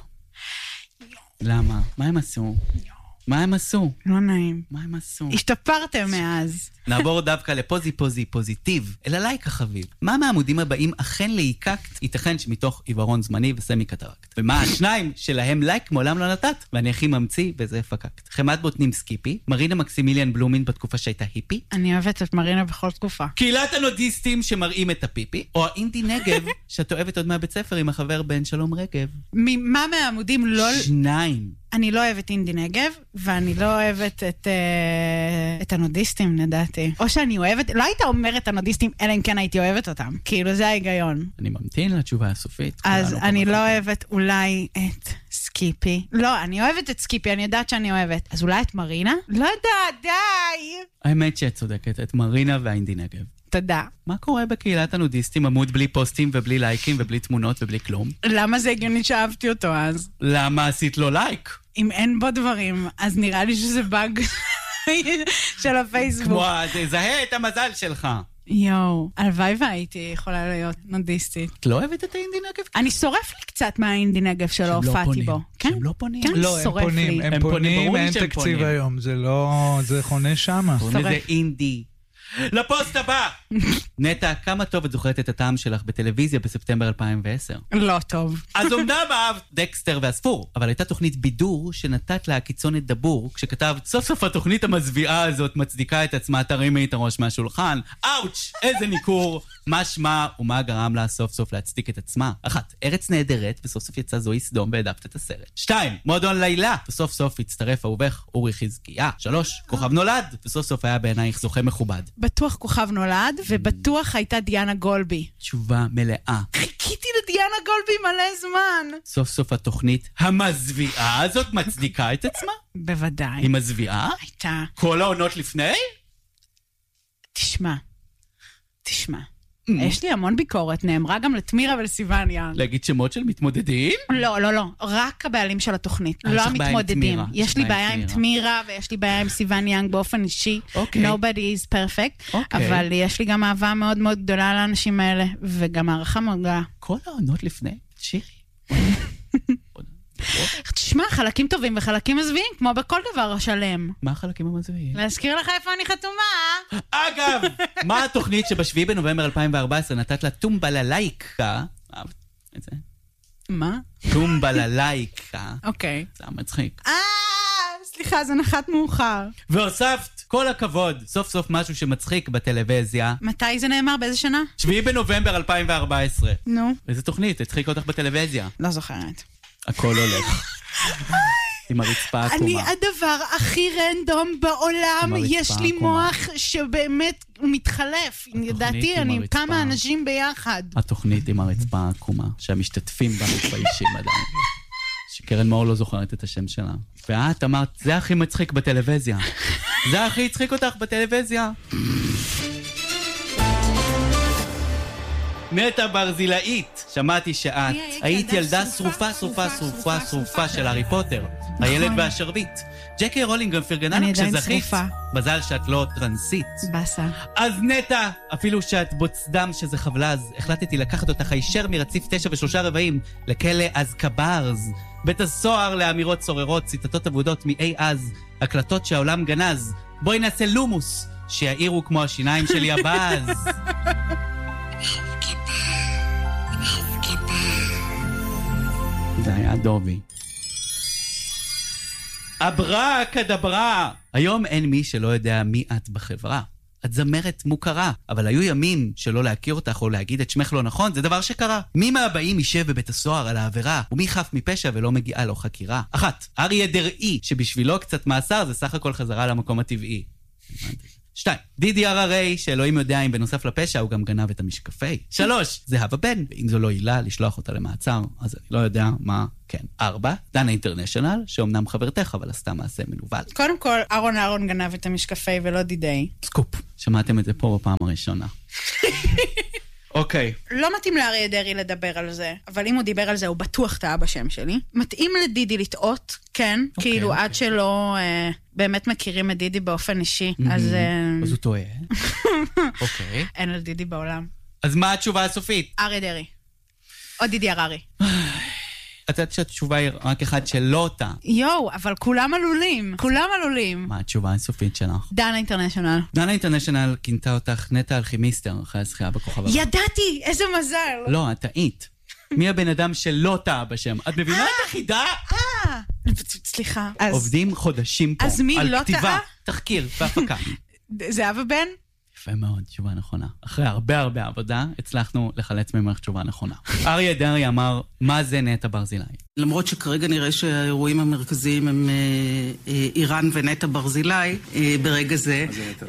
Speaker 7: למה? מה הם עשו? מה הם עשו?
Speaker 6: לא נעים.
Speaker 7: מה הם עשו?
Speaker 6: השתפרתם מאז.
Speaker 7: נעבור דווקא לפוזי פוזי פוזיטיב, אל הלייק החביב. מה מהעמודים הבאים אכן להיקקט, ייתכן שמתוך עיוורון זמני וסמי קטרקט. ומה השניים שלהם לייק מעולם לא נתת, ואני הכי ממציא וזה פקקט. חמת בוטנים סקיפי, מרינה מקסימיליאן בלומין בתקופה שהייתה היפי.
Speaker 6: אני אוהבת את מרינה בכל תקופה.
Speaker 7: קהילת הנודיסטים שמראים את הפיפי, או האינדי נגב שאת אוהבת עוד מהבית ספר עם החבר בן שלום רגב.
Speaker 6: מה מהעמודים לא...
Speaker 7: שניים.
Speaker 6: אני לא אוהבת אינדי נגב, ואני לא אוהבת את, uh, את הנודיסטים, לדעתי. או שאני אוהבת, לא היית אומרת הנודיסטים, אלא אם כן הייתי אוהבת אותם. כאילו, זה ההיגיון.
Speaker 7: אני ממתין לתשובה הסופית.
Speaker 6: אז אני לא אוהבת אולי את סקיפי. לא, אני אוהבת את סקיפי, אני יודעת שאני אוהבת. אז אולי את מרינה? לא יודעת, די!
Speaker 7: האמת שאת צודקת, את מרינה והאינדי נגב.
Speaker 6: תודה.
Speaker 7: מה קורה בקהילת הנודיסטים, עמוד בלי פוסטים ובלי לייקים ובלי תמונות ובלי כלום?
Speaker 6: למה זה הגיוני שאהבתי אותו אז?
Speaker 7: למה עשית לו לייק?
Speaker 6: אם אין בו דברים, אז נראה לי שזה באג של הפייסבוק.
Speaker 7: כמו, זהה את המזל שלך.
Speaker 6: יואו, הלוואי והייתי יכולה להיות נודיסטית.
Speaker 7: את לא אוהבת את האינדי נגב?
Speaker 6: אני שורף לי קצת מהאינדי נגב שלא הופעתי בו.
Speaker 7: שהם לא פונים?
Speaker 6: כן,
Speaker 9: לא, הם פונים, הם פונים, אין תקציב היום, זה לא, זה חונה שמה.
Speaker 7: זה אינדי. לפוסט הבא! נטע, כמה טוב את זוכרת את הטעם שלך בטלוויזיה בספטמבר אלפיים ועשר?
Speaker 6: לא טוב.
Speaker 7: אז אומנם אהבת דקסטר והספור, אבל הייתה תוכנית בידור שנתת לה קיצונת דבור, כשכתבת, סוף סוף התוכנית המזוויעה הזאת מצדיקה את עצמה, תרימי את הראש מהשולחן, אאוץ', איזה ניקור, מה שמה ומה גרם לה סוף סוף להצדיק את עצמה? אחת, ארץ נהדרת, וסוף סוף יצא זוהי סדום והעדפת את הסרט. שתיים, מועדון לילה, וסוף סוף הצטרף אהובך אורי חזקיה. שלוש, כוכב נולד, וסוף סוף היה בעינייך זוכה מכובד.
Speaker 6: בטוח כוכב נולד, ובטוח הייתה דיאנה גולבי.
Speaker 7: תשובה מלאה.
Speaker 6: חיכיתי לדיאנה גולבי מלא זמן.
Speaker 7: סוף סוף התוכנית המזוויעה הזאת מצדיקה את עצמה?
Speaker 6: בוודאי.
Speaker 7: היא מזוויעה?
Speaker 6: הייתה.
Speaker 7: כל העונות לפני?
Speaker 6: תשמע, תשמע. יש לי המון ביקורת, נאמרה גם לתמירה ולסיווניה.
Speaker 7: להגיד שמות של מתמודדים?
Speaker 6: לא, לא, לא. רק הבעלים של התוכנית. לא המתמודדים. יש לי בעיה עם תמירה, ויש לי בעיה עם סיוון יאנג באופן אישי. Nobody is perfect. אבל יש לי גם אהבה מאוד מאוד גדולה לאנשים האלה, וגם הערכה מאוד גדולה.
Speaker 7: כל העונות לפני? שירי.
Speaker 6: תשמע, חלקים טובים וחלקים מזוויעים, כמו בכל דבר שלם.
Speaker 7: מה החלקים המזוויעים?
Speaker 6: להזכיר לך איפה אני חתומה.
Speaker 7: אגב, מה התוכנית שבשביעי בנובמבר אלפיים וארבע עשרה נתת לה טומבללייקה? את זה?
Speaker 6: מה?
Speaker 7: טומבללייקה.
Speaker 6: אוקיי.
Speaker 7: זה מצחיק.
Speaker 6: אה, סליחה, זה נחת מאוחר.
Speaker 7: והוספת, כל הכבוד, סוף סוף משהו שמצחיק בטלוויזיה.
Speaker 6: מתי זה נאמר? באיזה שנה?
Speaker 7: שביעי בנובמבר אלפיים וארבע עשרה.
Speaker 6: נו.
Speaker 7: איזה תוכנית? הצחיק אותך בטלוויזיה.
Speaker 6: לא זוכרת.
Speaker 7: הכל הולך. עם הרצפה עקומה.
Speaker 6: אני הדבר הכי רנדום בעולם, יש לי מוח שבאמת מתחלף. ידעתי, אני עם כמה אנשים ביחד.
Speaker 7: התוכנית עם הרצפה העקומה, שהמשתתפים בה מתביישים עדיין. שקרן מאור לא זוכרת את השם שלה. ואת אמרת, זה הכי מצחיק בטלוויזיה. זה הכי הצחיק אותך בטלוויזיה. נטע ברזילאית, שמעתי שאת היית ילדה שרופה, שרופה, שרופה, שרופה של הארי פוטר, הילד והשרביט. ג'קי רולינג גם פרגנה לך כשזכית. מזל שאת לא טרנסית.
Speaker 6: בסה.
Speaker 7: אז נטע, אפילו שאת בוצדם שזה חבלז, החלטתי לקחת אותך הישר מרציף תשע ושלושה רבעים לכלא אזקברס. בית הסוהר לאמירות סוררות, ציטטות עבודות מאי אז, הקלטות שהעולם גנז. בואי נעשה לומוס, שיעירו כמו השיניים שלי הבאז. זה היה דובי. אברה כדברה! היום אין מי שלא יודע מי את בחברה. את זמרת מוכרה, אבל היו ימים שלא להכיר אותך או להגיד את שמך לא נכון, זה דבר שקרה. מי מהבאים יישב בבית הסוהר על העבירה, ומי חף מפשע ולא מגיעה לו חקירה? אחת, אריה דראי, שבשבילו קצת מאסר זה סך הכל חזרה למקום הטבעי. שתיים, דידי הררי, שאלוהים יודע אם בנוסף לפשע הוא גם גנב את המשקפי. שלוש, זהבה בן, ואם זו לא עילה לשלוח אותה למעצר, אז אני לא יודע מה כן. ארבע, דנה אינטרנשיונל, שאומנם חברתך, אבל עשתה מעשה מנוול.
Speaker 6: קודם כל, אהרון אהרון גנב את המשקפי ולא דידי.
Speaker 7: סקופ. שמעתם את זה פה בפעם הראשונה. אוקיי.
Speaker 6: לא מתאים לאריה דרעי לדבר על זה, אבל אם הוא דיבר על זה, הוא בטוח טעה בשם שלי. מתאים לדידי לטעות, כן, כאילו עד שלא באמת מכירים את דידי באופן אישי, אז...
Speaker 7: אז הוא טועה. אוקיי.
Speaker 6: אין לדידי בעולם.
Speaker 7: אז מה התשובה הסופית?
Speaker 6: אריה דרעי. או דידי הררי.
Speaker 7: את יודעת שהתשובה היא רק אחד שלא אותה.
Speaker 6: יואו, אבל כולם עלולים. כולם עלולים.
Speaker 7: מה התשובה הסופית שלך?
Speaker 6: דנה אינטרנשיונל.
Speaker 7: דנה אינטרנשיונל כינתה אותך נטע אלכימיסטר אחרי הזכייה בכוכב הבא.
Speaker 6: ידעתי! איזה מזל!
Speaker 7: לא, את טעית. מי הבן אדם שלא טעה בשם? את מבינה את החידה?
Speaker 6: אה! סליחה.
Speaker 7: עובדים חודשים פה.
Speaker 6: אז מי לא טעה?
Speaker 7: על כתיבה, תחקיר והפקה.
Speaker 6: זהבה בן?
Speaker 7: יפה מאוד, תשובה נכונה. אחרי הרבה הרבה עבודה, הצלחנו לחלץ ממך תשובה נכונה. אריה דרעי אמר, מה זה נטע ברזילי?
Speaker 15: למרות שכרגע נראה שהאירועים המרכזיים הם איראן ונטע ברזילי, ברגע זה,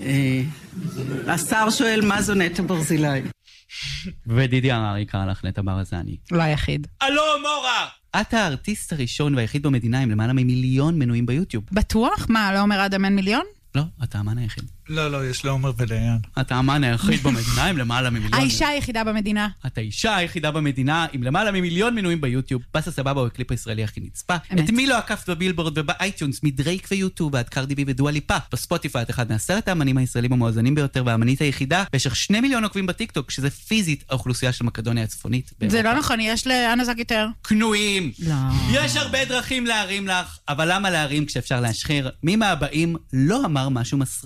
Speaker 15: השר שואל מה זו נטע ברזילי.
Speaker 7: ודידי הררי קרא לך נטע ברזני.
Speaker 6: לא היחיד.
Speaker 7: אלו מורה! את הארטיסט הראשון והיחיד במדינה עם למעלה ממיליון מנויים ביוטיוב.
Speaker 6: בטוח? מה, לא אומר אדם אין מיליון?
Speaker 7: לא, אתה האמן היחיד.
Speaker 9: לא, לא, יש לעומר וליאן.
Speaker 7: אתה האמן היחיד במדינה עם למעלה ממיליון.
Speaker 6: האישה היחידה במדינה.
Speaker 7: אתה האישה היחידה במדינה עם למעלה ממיליון מנויים ביוטיוב. בסה סבבה הוא הקליפ הישראלי הכי נצפה. את מי לא עקפת בבילבורד ובאייטיונס, מדרייק ויוטיוב ועד קרדי בי ודואה ליפה. בספוטיפיי את אחד מעשרת האמנים הישראלים המואזנים ביותר והאמנית היחידה. במשך שני מיליון עוקבים בטיקטוק, שזה פיזית האוכלוסייה של מקדוניה הצפונית.
Speaker 6: זה לא נכון, יש לאנה זקיטר.
Speaker 7: קנויים. לא. יש הרבה דרכים להרים לך, אבל למה להרים כשאפשר להשחיר? מי מהבאים לא אמר משהו מסריח על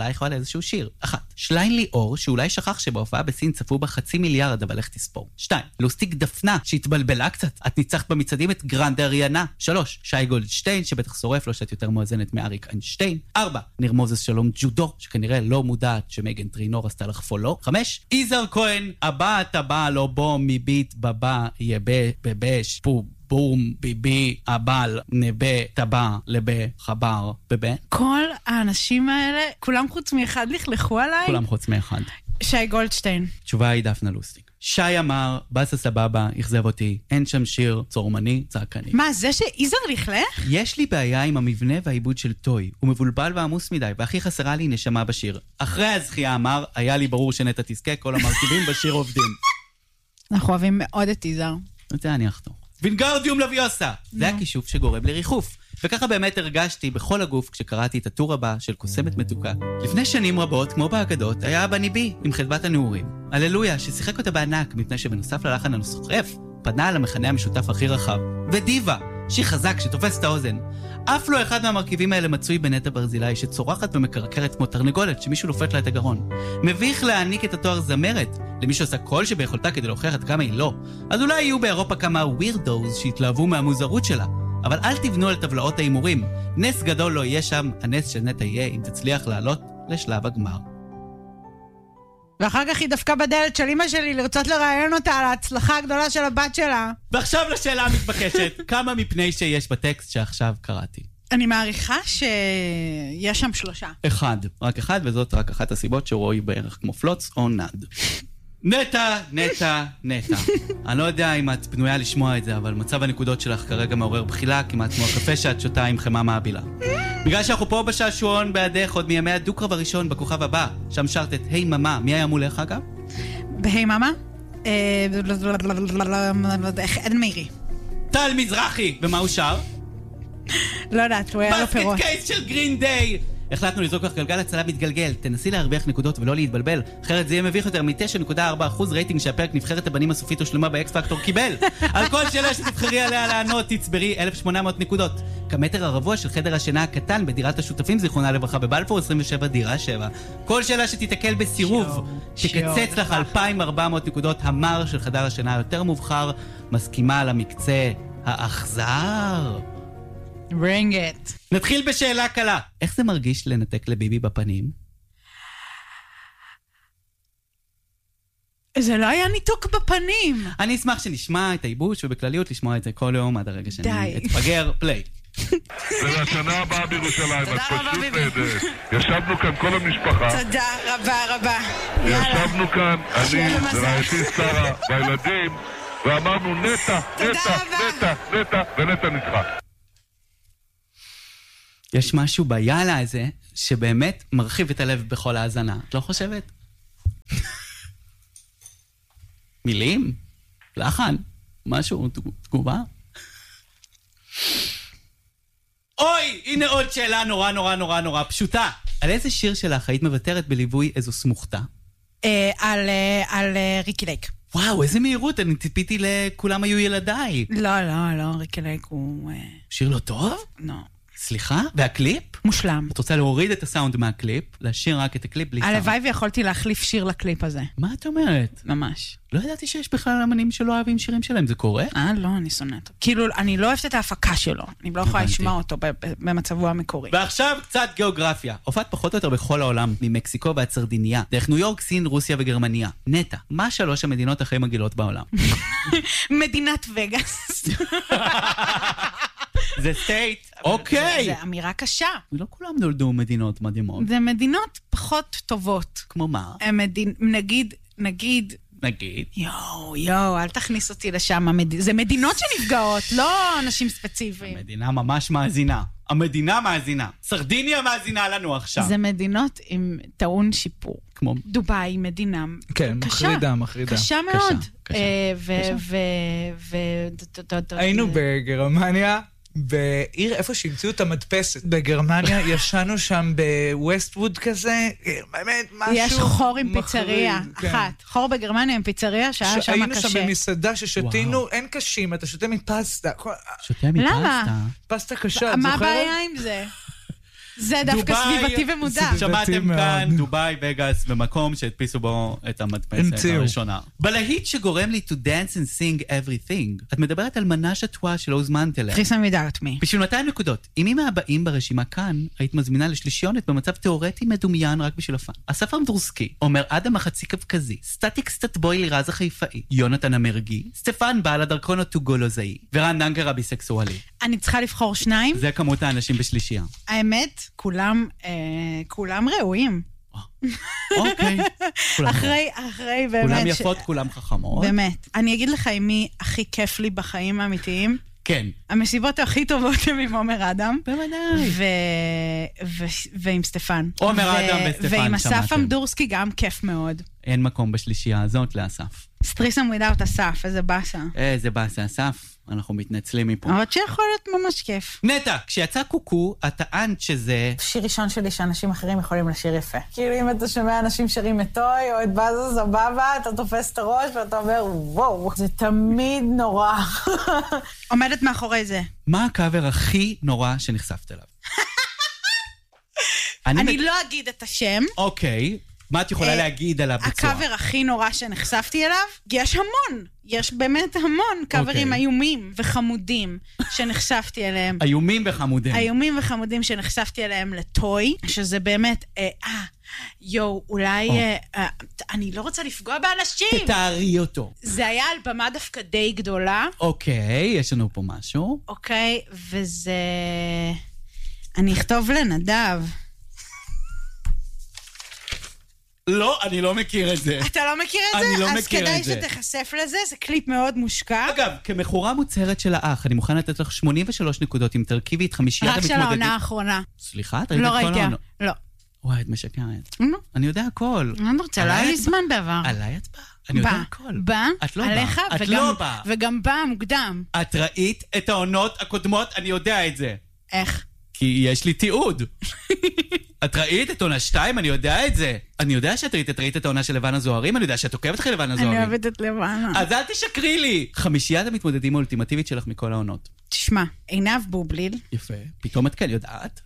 Speaker 7: אלייך או על איזשהו שיר. אחת. שליין ליאור, שאולי שכח שבהופעה בסין צפו בה חצי מיליארד, אבל איך תספור. שתיים. לוסטיק דפנה, שהתבלבלה קצת. את ניצחת במצעדים את גרנד אריאנה. שלוש. שי גולדשטיין, שבטח שורף לו שאת יותר מואזנת מאריק איינשטיין. ארבע. ניר מוזס שלום ג'ודו, שכנראה לא מודעת שמגן טרינור עשתה לך פולו. חמש. איזר כהן, הבא אתה בא, לא בוא, מביט בבא, יבה, בבש, פו, בום, ביבי, הבל, נבה, טבע, לבה, חבר, בבה.
Speaker 6: כל האנשים האלה, כולם חוץ מאחד לכלכו עליי?
Speaker 7: כולם חוץ מאחד.
Speaker 6: שי גולדשטיין.
Speaker 7: תשובה היא דפנה לוסטיק. שי אמר, בסה סבבה, יחזב אותי, אין שם שיר, צורמני, צעקני.
Speaker 6: מה, זה שאיזר לכלך?
Speaker 7: יש לי בעיה עם המבנה והעיבוד של טוי. הוא מבולבל ועמוס מדי, והכי חסרה לי נשמה בשיר. אחרי הזכייה אמר, היה לי ברור שנטע תזכה, כל המרכיבים בשיר עובדים.
Speaker 6: אנחנו אוהבים מאוד את איזר.
Speaker 7: זה אני אחתור. וינגרדיום לוויוסה. זה הכישוף שגורם לריחוף. וככה באמת הרגשתי בכל הגוף כשקראתי את הטור הבא של קוסמת מתוקה. לפני שנים רבות, כמו באגדות, היה אבא ניבי עם חדוות הנעורים. הללויה, ששיחק אותה בענק מפני שבנוסף ללחן הנוסחרף, פנה על המכנה המשותף הכי רחב. ודיבה, שהיא חזק, שתופס את האוזן. אף לא אחד מהמרכיבים האלה מצוי בנטע ברזילי, שצורחת ומקרקרת כמו תרנגולת, שמישהו לופת לה את הגרון. מביך להעניק את התואר זמרת, למי שעושה כל שביכולתה כדי להוכיח עד כמה היא לא. אז אולי יהיו באירופה כמה ווירדוז שהתלהבו מהמוזרות שלה. אבל אל תבנו על טבלאות האימורים. נס גדול לא יהיה שם, הנס של נטע יהיה אם תצליח לעלות לשלב הגמר.
Speaker 6: ואחר כך היא דווקא בדלת של אמא שלי לרצות לראיין אותה על ההצלחה הגדולה של הבת שלה.
Speaker 7: ועכשיו לשאלה המתבקשת, כמה מפני שיש בטקסט שעכשיו קראתי?
Speaker 6: אני מעריכה שיש שם שלושה.
Speaker 7: אחד, רק אחד, וזאת רק אחת הסיבות שרואי בערך כמו פלוץ או נד. נטע, נטע, נטע. אני לא יודע אם את פנויה לשמוע את זה, אבל מצב הנקודות שלך כרגע מעורר בחילה, כמעט כמו הקפה שאת שותה עם חמה מעבילה. בגלל שאנחנו פה בשעשועון בעדך עוד מימי הדו-קרב הראשון בכוכב הבא, שם שרת את היי ממה. מי היה מולך אגב?
Speaker 6: בהי ממה? עדן מאירי.
Speaker 7: טל מזרחי. ומה הוא שר?
Speaker 6: לא יודעת, הוא היה לו פירות.
Speaker 7: בסקט קייס של גרין דיי. החלטנו לזרוק לך גלגל הצלה מתגלגל. תנסי להרוויח נקודות ולא להתבלבל, אחרת זה יהיה מביך יותר מ-תשע נקודה ארבע אחוז רייטינג שהפרק נבחרת הבנים הסופית ושלמה באקס פקטור קיבל. על כל שאלה שתבחרי עליה לענות תצברי אלף ושמונה מאות נקודות. כמטר הרבוע של חדר השינה הקטן בדירת השותפים זיכרונה לברכה בבלפור עשרים ושבע דירה שבע. כל שאלה שתתקל בסירוב תקצץ לך אלפיים וארבע מאות נקודות. המר של חדר השינה היותר מובחר מסכימה על המקצה האכזר.
Speaker 6: Bring it.
Speaker 7: נתחיל בשאלה קלה. איך זה מרגיש לנתק לביבי בפנים?
Speaker 6: זה לא היה ניתוק בפנים.
Speaker 7: אני אשמח שנשמע את הייבוש ובכלליות לשמוע את זה כל יום עד הרגע שאני אתפגר. פליי.
Speaker 16: ולשנה הבאה בירושלים, את פשוט נהדרת. ישבנו כאן כל המשפחה.
Speaker 6: תודה רבה רבה.
Speaker 16: ישבנו כאן, אני ורעייתי שרה והילדים, ואמרנו נטע, נטע, נטע, נטע, ונטע ניצחה.
Speaker 7: יש משהו ביאללה הזה שבאמת מרחיב את הלב בכל האזנה. את לא חושבת? מילים? לחן? משהו? תגובה? אוי! הנה עוד שאלה נורא נורא נורא נורא פשוטה. על איזה שיר שלך היית מבטרת בליווי איזו סמוכתה?
Speaker 6: על ריקי לייק.
Speaker 7: וואו, איזה מהירות, אני ציפיתי לכולם היו ילדיי.
Speaker 6: לא, לא, לא, ריקי לייק הוא...
Speaker 7: שיר לא טוב?
Speaker 6: לא.
Speaker 7: סליחה? והקליפ?
Speaker 6: מושלם.
Speaker 7: את רוצה להוריד את הסאונד מהקליפ, להשאיר רק את הקליפ בלי סאונד.
Speaker 6: הלוואי ויכולתי להחליף שיר לקליפ הזה.
Speaker 7: מה את אומרת?
Speaker 6: ממש.
Speaker 7: לא ידעתי שיש בכלל אמנים שלא אוהבים שירים שלהם, זה קורה?
Speaker 6: אה, לא, אני שונאת. כאילו, אני לא אוהבת את ההפקה שלו. אני לא יכולה לשמוע אותו במצבו המקורי.
Speaker 7: ועכשיו קצת גיאוגרפיה. הופעת פחות או יותר בכל העולם, ממקסיקו ועד סרדיניה, דרך ניו יורק, סין, רוסיה וגרמניה. נטע, מה שלוש המדינות הכי מגעילות בעולם?
Speaker 6: מדינת וגאס.
Speaker 7: זה סטייט. אוקיי.
Speaker 6: זה אמירה קשה.
Speaker 7: לא כולם נולדו מדינות מדהימות.
Speaker 6: זה מדינות פחות טובות.
Speaker 7: כמו מה?
Speaker 6: נגיד, נגיד...
Speaker 7: נגיד.
Speaker 6: יואו, יואו, אל תכניס אותי לשם. זה מדינות שנפגעות, לא אנשים ספציפיים.
Speaker 7: המדינה ממש מאזינה. המדינה מאזינה. סרדיניה מאזינה לנו עכשיו.
Speaker 6: זה מדינות עם טעון שיפור.
Speaker 7: כמו...
Speaker 6: דובאי, מדינה
Speaker 9: כן, מחרידה, מחרידה.
Speaker 6: קשה מאוד.
Speaker 9: היינו בגרמניה, בעיר איפה שהמציאו את המדפסת. בגרמניה ישנו שם בווסטווד כזה, באמת משהו...
Speaker 6: יש חור עם פיצריה, אחת. חור בגרמניה עם פיצריה שהיה שם קשה.
Speaker 9: היינו שם במסעדה ששתינו, אין קשים, אתה שותה מפסטה.
Speaker 7: שותה מפסטה?
Speaker 9: פסטה קשה, את זוכרת?
Speaker 6: מה הבעיה עם זה? זה דווקא סביבתי ומודע.
Speaker 7: שמעתם כאן, דוביי, וגאס, במקום שהדפיסו בו את המדפסת הראשונה. בלהיט שגורם לי to dance and sing everything, את מדברת על מנש התואה שלא הוזמנת אליה.
Speaker 6: Chris without me.
Speaker 7: בשביל מאתיים נקודות. אם מי מהבאים ברשימה כאן, היית מזמינה לשלישיונת במצב תיאורטי מדומיין רק בשביל הפן. אסף אמדורסקי, עומר אדם החצי קווקזי, סטטיק סטטבוי לירז החיפאי, יונתן המרגי, סטפן בעל הדרכון הטוגולוזאי, ורן דנקר הביסקסואלי.
Speaker 6: אני צריכה לבחור שניים.
Speaker 7: זה כמות האנשים בשלישייה.
Speaker 6: האמת, כולם, אה, כולם ראויים.
Speaker 7: אוקיי.
Speaker 6: אחרי, אחרי באמת.
Speaker 7: כולם יפות, כולם חכמות.
Speaker 6: באמת. אני אגיד לך עם מי הכי כיף לי בחיים האמיתיים.
Speaker 7: כן.
Speaker 6: המסיבות הכי טובות הם עם עומר אדם.
Speaker 7: בוודאי.
Speaker 6: ועם סטפן.
Speaker 7: עומר אדם וסטפן, שמעתם.
Speaker 6: ועם אסף אמדורסקי גם כיף מאוד.
Speaker 7: אין מקום בשלישייה הזאת לאסף.
Speaker 6: סטריסם ווידאוט אסף, איזה באסה.
Speaker 7: איזה באסה, אסף. אנחנו מתנצלים מפה.
Speaker 6: אבל שיכול להיות ממש כיף.
Speaker 7: נטע, כשיצא קוקו, את טענת שזה...
Speaker 8: שיר ראשון שלי שאנשים אחרים יכולים לשיר יפה. כאילו אם אתה שומע אנשים שרים את טוי או את בזו סבבה, אתה תופס את הראש ואתה אומר, וואו, זה תמיד נורא.
Speaker 6: עומדת מאחורי זה.
Speaker 7: מה הקאבר הכי נורא שנחשפת אליו?
Speaker 6: אני לא אגיד את השם.
Speaker 7: אוקיי. מה את יכולה להגיד על הביצוע?
Speaker 6: הקאבר הכי נורא שנחשפתי אליו, יש המון. יש באמת המון קאברים איומים וחמודים שנחשפתי אליהם.
Speaker 7: איומים וחמודים.
Speaker 6: איומים וחמודים שנחשפתי אליהם לטוי, שזה באמת, אה, יו, אולי, אני לא רוצה לפגוע באנשים.
Speaker 7: תתארי אותו.
Speaker 6: זה היה על במה דווקא די גדולה.
Speaker 7: אוקיי, יש לנו פה משהו.
Speaker 6: אוקיי, וזה... אני אכתוב לנדב.
Speaker 7: לא, אני לא מכיר את זה.
Speaker 6: אתה לא מכיר את זה?
Speaker 7: אני לא מכיר את זה.
Speaker 6: אז כדאי שתחשף לזה, זה קליפ מאוד מושקע.
Speaker 7: אגב, כמחורה מוצהרת של האח, אני מוכן לתת לך שמונים ושלוש נקודות עם תרכיבי את חמישיית המתמודדים.
Speaker 6: רק של העונה האחרונה.
Speaker 7: סליחה? את ראית את כל העונה?
Speaker 6: לא ראיתי, לא.
Speaker 7: וואי, את משקרת. אני יודע הכל.
Speaker 6: אני רוצה, לא היה לי זמן בעבר.
Speaker 7: עליי את באה. אני יודע הכל.
Speaker 6: בא,
Speaker 7: את לא באה. את לא באה.
Speaker 6: וגם באה מוקדם.
Speaker 7: את ראית את העונות הקודמות, אני יודע את זה.
Speaker 6: איך?
Speaker 7: כי יש לי תיעוד. את ראית את עונה שתיים, אני יודע את זה. אני יודע שאת ראית, את ראית את העונה של לבנה זוהרים, אני יודע שאת עוקבת אחרי לבנה זוהרים.
Speaker 6: אני אוהבת את לבנה.
Speaker 7: אז אל תשקרי לי. חמישיית המתמודדים האולטימטיבית שלך מכל העונות.
Speaker 6: תשמע, עינב בובליל.
Speaker 7: יפה. פתאום את כן יודעת.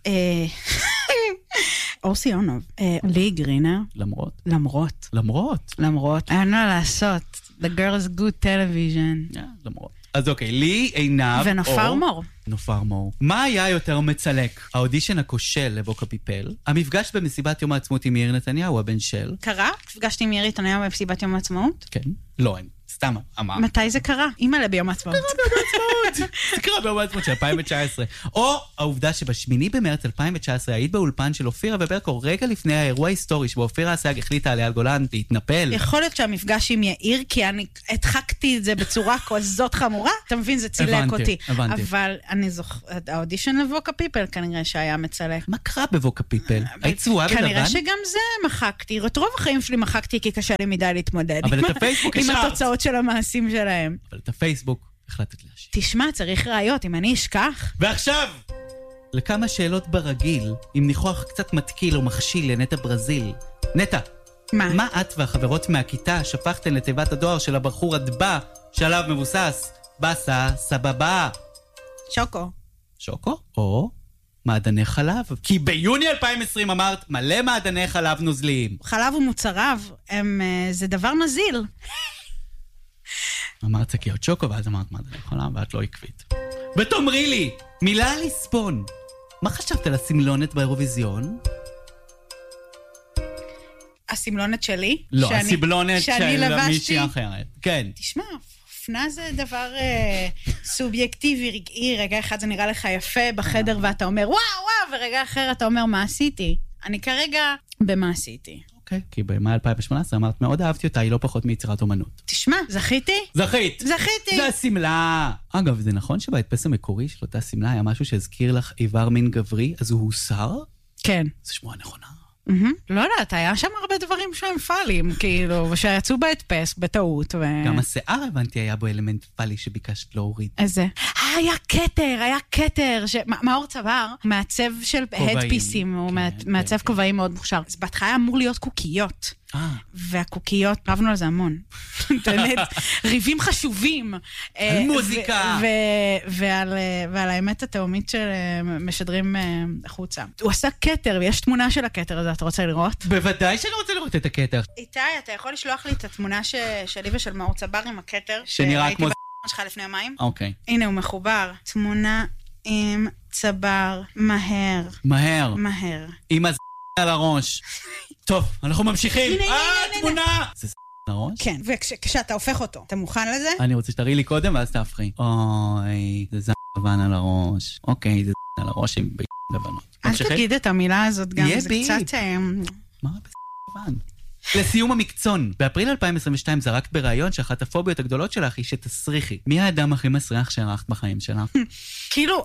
Speaker 6: אורסי יונוב. לי גרינר.
Speaker 7: למרות.
Speaker 6: למרות.
Speaker 7: למרות.
Speaker 6: למרות. אין מה לעשות. The girl's good television.
Speaker 7: למרות. אז אוקיי, לי, עינב,
Speaker 6: ונופר מור.
Speaker 7: נופר מור. מה היה יותר מצלק? האודישן הכושל לבוקה פיפל, המפגש במסיבת יום העצמאות עם יאיר נתניהו, הבן של...
Speaker 6: קרה? פגשתי עם יאיר נתניהו במסיבת יום העצמאות?
Speaker 7: כן. לא, אין. סתם אמר.
Speaker 6: מתי זה קרה? אימא לביום העצמאות.
Speaker 7: קרה ביום העצמאות. זה קרה ביום העצמאות של אלפיים תשע עשרה. או העובדה שבשמיני במרץ אלפיים תשע עשרה היית באולפן של אופירה וברקו רגע לפני האירוע ההיסטורי שבו אופירה אסייג החליטה עליה על גולן להתנפל.
Speaker 6: יכול להיות שהמפגש עם יאיר, כי אני הדחקתי את זה בצורה כזאת חמורה, אתה מבין, זה צילק אותי.
Speaker 7: הבנתי.
Speaker 6: אבל אני זוכרת, האודישן לבוקה פיפל כנראה שהיה מצלק.
Speaker 7: מה קרה בבוקה פיפל? היית צבועה בלבן?
Speaker 6: כנראה שגם זה מחקתי. את רוב החיים שלי מחקתי כי קשה לי מדי להתמודד.
Speaker 7: אבל את הפייסבוק
Speaker 6: עם התוצאות של המעשים שלהם.
Speaker 7: אבל את הפייסבוק החלטת להשאיר.
Speaker 6: תשמע, צריך ראיות, אם אני אשכח.
Speaker 7: ועכשיו, לכמה שאלות ברגיל, עם ניחוח קצת מתקיל או מכשיל לנטע ברזיל. נטע,
Speaker 6: מה?
Speaker 7: מה את והחברות מהכיתה שפכתן לתיבת הדואר של הבחור הדבא שעליו מבוסס? בסה, סבבה.
Speaker 6: שוקו.
Speaker 7: שוקו? או מעדני חלב. כי ביוני אלפיים עשרים אמרת מלא מעדני חלב נוזליים.
Speaker 6: חלב ומוצריו, הם, זה דבר נזיל.
Speaker 7: אמרת שקיות שוקו, ואז אמרת מעדני חלב, ואת לא עקבית. ותאמרי לי, מילה לספון. מה חשבת על הסמלונת באירוויזיון?
Speaker 6: הסמלונת שלי?
Speaker 7: לא,
Speaker 6: שאני,
Speaker 7: הסמלונת
Speaker 6: שאני
Speaker 7: של
Speaker 6: לבשתי...
Speaker 7: מישהי אחרת. כן.
Speaker 6: תשמע, אופנה זה דבר אה, סובייקטיבי, רגעי, רגע אחד זה נראה לך יפה בחדר ואתה אומר וואו וואו, ורגע אחר אתה אומר מה עשיתי? אני כרגע במה עשיתי.
Speaker 7: אוקיי, כי במאי אלפיים שמונה עשרה אמרת מאוד אהבתי אותה, היא לא פחות מיצירת אומנות.
Speaker 6: תשמע, זכיתי?
Speaker 7: זכית.
Speaker 6: זכיתי.
Speaker 7: זה הסמלה. אגב, זה נכון שבהדפס המקורי של אותה סמלה היה משהו שהזכיר לך איבר מין גברי, אז הוא הוסר?
Speaker 6: כן.
Speaker 7: זה שמועה נכונה.
Speaker 6: לא יודעת, היה שם הרבה דברים שהם פאלים, כאילו, שיצאו בהדפס, בטעות.
Speaker 7: גם השיער הבנתי היה בו אלמנט פאלי שביקשת להוריד.
Speaker 6: איזה? היה קטר, היה קטר. מאור צבר, מעצב של הדפיסים, הוא מעצב כובעים מאוד מוכשר. אז בהתחלה אמור להיות קוקיות. והקוקיות, רבנו על זה המון. האינטרנט, ריבים חשובים.
Speaker 7: על מוזיקה.
Speaker 6: ועל האמת התאומית שמשדרים החוצה. הוא עשה קטר, ויש תמונה של הקטר הזה, אתה רוצה לראות?
Speaker 7: בוודאי שאני רוצה לראות את הקטר.
Speaker 6: איתי, אתה יכול לשלוח לי את התמונה שלי ושל מאור צבר עם הקטר,
Speaker 7: שנראה כמו...
Speaker 6: שלך לפני יומיים.
Speaker 7: אוקיי.
Speaker 6: הנה הוא מחובר. תמונה עם צבר, מהר.
Speaker 7: מהר.
Speaker 6: מהר.
Speaker 7: עם הז... על הראש. טוב, אנחנו ממשיכים.
Speaker 6: הנה,
Speaker 7: אה, תמונה! זה ז... על הראש?
Speaker 6: כן, וכשאתה הופך אותו, אתה מוכן לזה?
Speaker 7: אני רוצה שתראי לי קודם ואז תהפכי. אוי, זה ז... לבן על הראש. אוקיי, זה ז... על הראש עם ב... לבנות.
Speaker 6: אל תגיד את המילה הזאת גם, זה קצת...
Speaker 7: מה ב... לבן? לסיום המקצון, באפריל אלפיים עשרים ושתיים זרקת בראיון שאחת הפוביות הגדולות שלך היא שתסריחי. מי האדם הכי מסריח שערכת בחיים שלך?
Speaker 6: כאילו...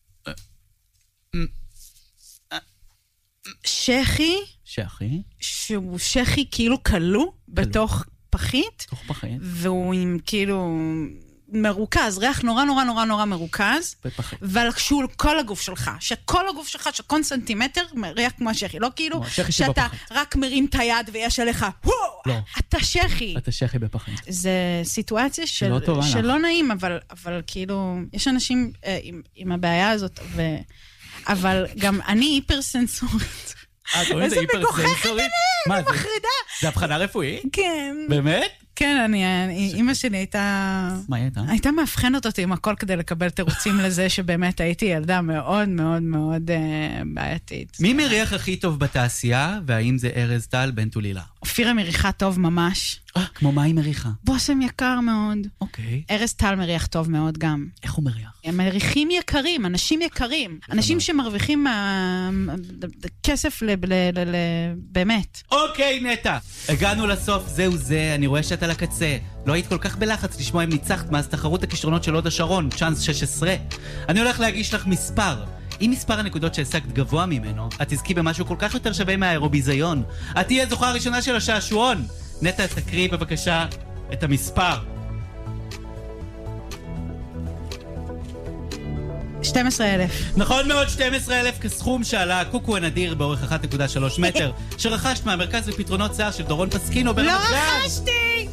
Speaker 6: שכי...
Speaker 7: שכי?
Speaker 6: שהוא שכי כאילו כלוא בתוך פחית.
Speaker 7: בתוך פחית.
Speaker 6: והוא עם כאילו... מרוכז, ריח נורא נורא נורא נורא מרוכז, ועל שהוא כל הגוף שלך, שכל הגוף שלך, שכל סנטימטר, ריח כמו השכי, לא כאילו, שאתה רק מרים את היד ויש עליך, אתה שכי.
Speaker 7: אתה שכי בפחית.
Speaker 6: זה סיטואציה שלא נעים, אבל כאילו, יש אנשים עם הבעיה הזאת, אבל גם אני היפרסנסורית.
Speaker 7: איזה
Speaker 6: מגוחכת אני, אני מחרידה.
Speaker 7: זה הבחנה רפואית?
Speaker 6: כן.
Speaker 7: באמת?
Speaker 6: כן, אני, אמא שלי הייתה...
Speaker 7: מה היא הייתה?
Speaker 6: הייתה מאבחנת אותי עם הכל כדי לקבל תירוצים לזה שבאמת הייתי ילדה מאוד מאוד מאוד בעייתית.
Speaker 7: מי מריח הכי טוב בתעשייה, והאם זה ארז טל בן טולילה?
Speaker 6: אופירה מריחה טוב ממש.
Speaker 7: אה, כמו מה היא מריחה?
Speaker 6: בושם יקר מאוד.
Speaker 7: אוקיי.
Speaker 6: ארז טל מריח טוב מאוד גם.
Speaker 7: איך הוא מריח?
Speaker 6: הם מריחים יקרים, אנשים יקרים. אנשים שמרוויחים כסף באמת.
Speaker 7: אוקיי, נטע. הגענו לסוף, זהו זה, אני רואה שאת על הקצה. לא היית כל כך בלחץ לשמוע אם ניצחת מאז תחרות הכישרונות של הוד השרון, צ'אנס שש עשרה. אני הולך להגיש לך מספר. אם מספר הנקודות שהשגת גבוה ממנו, את תזכי במשהו כל כך יותר שווה מהאירוביזיון. את תהיה הזוכה הראשונה של השעשועון. נטע, תקריא בבקשה את המספר.
Speaker 6: שתים עשרה אלף.
Speaker 7: נכון מאוד, שתים עשרה אלף כסכום שעלה הקוקו הנדיר באורך אחת נקודה שלוש מטר, שרכשת מהמרכז לפתרונות שיער של דורון פסקינו ברמת גן.
Speaker 6: לא רכשתי!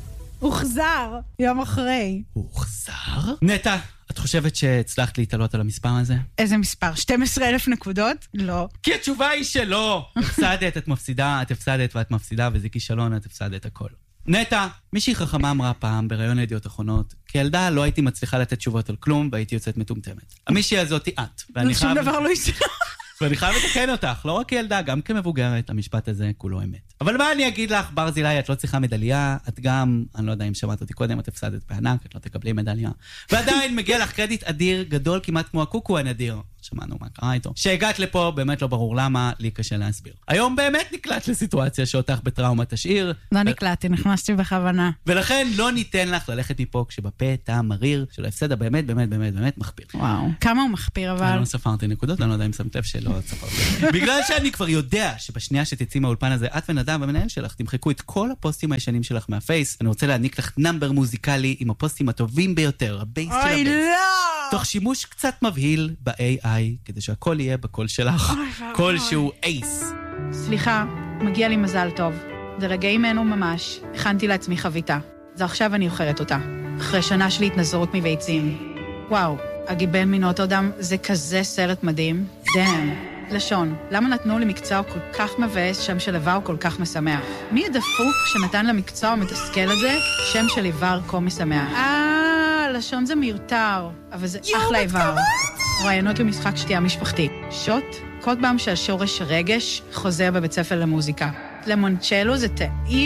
Speaker 6: הוחזר, יום אחרי.
Speaker 7: הוחזר? נטע, את חושבת שהצלחת להתעלות על המספר הזה?
Speaker 6: איזה מספר? שתים עשרה אלף נקודות? לא.
Speaker 7: כי התשובה היא שלא. הפסדת, את מפסידה, את הפסדת ואת מפסידה, וזה כישלון, את הפסדת הכל. נטע, מישהי חכמה אמרה פעם בראיון לידיעות אחרונות, כילדה לא הייתי מצליחה לתת תשובות על כלום והייתי יוצאת מטומטמת. המישהי הזאת היא את.
Speaker 6: שום דבר לא ישתנה.
Speaker 7: ואני חייב לתקן אותך, לא רק כילדה, גם כמבוגרת, המשפט הזה כולו אמת. אבל מה אני אגיד לך, ברזילי, את לא צריכה מדליה, את גם, אני לא יודע אם שמעת אותי קודם, את הפסדת בענק, את לא תקבלי מדליה. ועדיין מגיע לך קרדיט אדיר, גדול כמעט כמו הקוקו הנדיר. שמענו מה קרה איתו. שהגעת לפה, באמת לא ברור למה, לי קשה להסביר. היום באמת נקלט לסיטואציה שאותך בטראומה תשאיר.
Speaker 6: לא נקלטתי, נכנסתי בכוונה.
Speaker 7: ולכן לא ניתן לך ללכת מפה כשבפה טעם מריר, של ההפסד הבאמת, באמת, באמת, באמת מחפיר.
Speaker 6: וואו. כמה הוא מחפיר אבל?
Speaker 7: אני לא ספרתי נקודות, אני לא יודע אם שמת לב שלא ספרתי. בגלל שאני כבר יודע שבשנייה שתצאי מהאולפן הזה, את ונדב והמנהל שלך תמחקו את כל הפוסטים הישנים שלך מהפייס. אני רוצה להעניק לך נאמבר מוזיקלי עם הפוסטים הטובים ביותר, הבייס של הבייס. אוי, לא! תוך שימוש קצת מבהיל ב-איי איי, כדי שהכל יהיה בקול שלך. קול שהוא אייס.
Speaker 6: סליחה, מגיע לי מזל טוב. זה רגעים אלו ממש. הכנתי לעצמי חביתה. זה עכשיו אני אוכלת אותה. אחרי שנה שלי התנזרות מביצים. וואו, הגיבל מינות אדם זה כזה סרט מדהים. דאם. לשון, למה נתנו לי מקצוע כל כך מבאס, שם של איבר כל כך משמח? מי הדפוק שנתן למקצוע המתסכל הזה, שם של איבר כה משמח? אה, לשון זה מיותר, אבל זה אחלה איבר. רעיונות למשחק שתייה משפחתי. שוט, כל פעם שהשורש רגש חוזר בבית ספר למוזיקה. למונצ'לו זה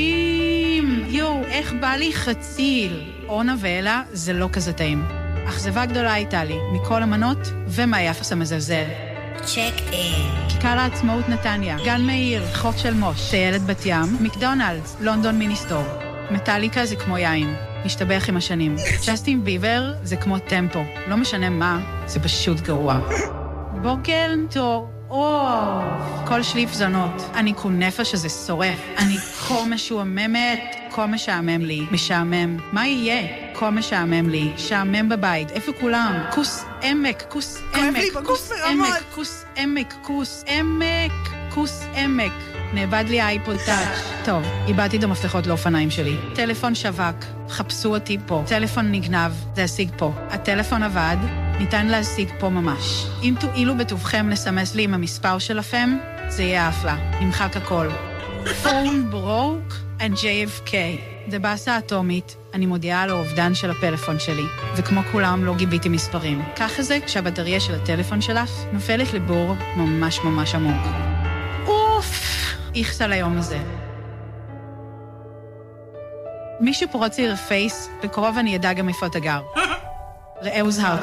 Speaker 6: טעים. יו, איך בא לי חציל. אונה ואלה זה לא כזה טעים. אכזבה גדולה הייתה לי, מכל המנות ומהיחס המזלזל.
Speaker 2: צ'ק אין.
Speaker 6: כיכר העצמאות נתניה, גן מאיר, חוף של מוש, טיילת בת ים, מקדונלדס, לונדון מיניסטור. מטליקה זה כמו יין, משתבח עם השנים. ג'סטין ביבר זה כמו טמפו, לא משנה מה, זה פשוט גרוע. בוקר טוב, אוף. כל שליף זונות, אני כונפה שזה שורף. אני כה משועממת, כה משעמם לי. משעמם, מה יהיה? כה משעמם לי. שעמם בבית, איפה כולם? כוס עמק, כוס עמק, כוס עמק, כוס עמק, כוס עמק, כוס עמק. נאבד לי האייפוד טאץ'. טוב, איבדתי את המפתחות לאופניים שלי. טלפון שווק, חפשו אותי פה. טלפון נגנב, להשיג פה. הטלפון עבד, ניתן להשיג פה ממש. אם תועילו בטובכם לסמס לי עם המספר שלכם, זה יהיה אחלה. נמחק הכל. Phone broke and ג'יי אף קיי. זה באסה אטומית, אני מודיעה על האובדן של הפלאפון שלי, וכמו כולם לא גיביתי מספרים. ככה זה כשהבטריה של הטלפון שלך נופלת לבור ממש ממש עמוק. אוף, איכס על היום הזה. מישהו פורץ לי לפייס, בקרוב אני ידע גם איפה אתה גר. ראה הוזהרת.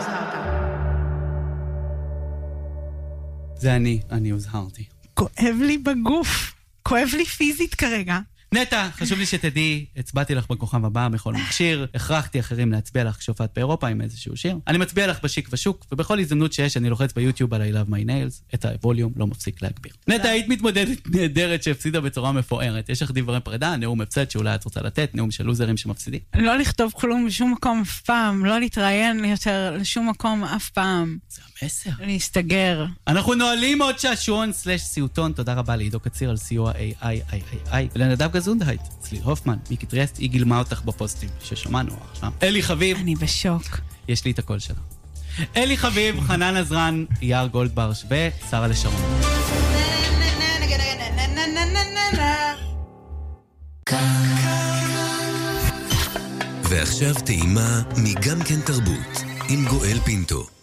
Speaker 7: זה אני, אני הוזהרתי.
Speaker 6: כואב לי בגוף, כואב לי פיזית כרגע.
Speaker 7: נטע, חשוב לי שתדעי, הצבעתי לך בכוכב הבא בכל מכשיר, הכרחתי אחרים להצביע לך כשהופעת באירופה עם איזשהו שיר. אני מצביע לך בשיק ושוק, ובכל הזדמנות שיש אני לוחץ ביוטיוב על I love my nails, את הווליום לא מפסיק להגביר. נטע, היית מתמודדת נהדרת שהפסידה בצורה מפוארת. יש לך דברי פרידה, נאום הפסד שאולי את רוצה לתת, נאום של לוזרים שמפסידים.
Speaker 6: לא לכתוב כלום בשום מקום אף פעם, לא להתראיין יותר לשום מקום אף פעם.
Speaker 7: זה המסר.
Speaker 6: להסתגר.
Speaker 7: אנחנו נועלים עוד שעשועון סלש סיוטון. תודה רבה לעידו קציר על סיוע איי איי איי איי ולנדב גזונדהייט, צליל הופמן, מיקי טרסט, היא גילמה אותך בפוסטים ששמענו עכשיו. אלי חביב.
Speaker 6: אני בשוק.
Speaker 7: יש לי את הקול שלה. אלי חביב, חנן עזרן, יער גולדברש ושרה לשרון.
Speaker 17: ועכשיו טעימה מגם כן תרבות עם גואל פינטו.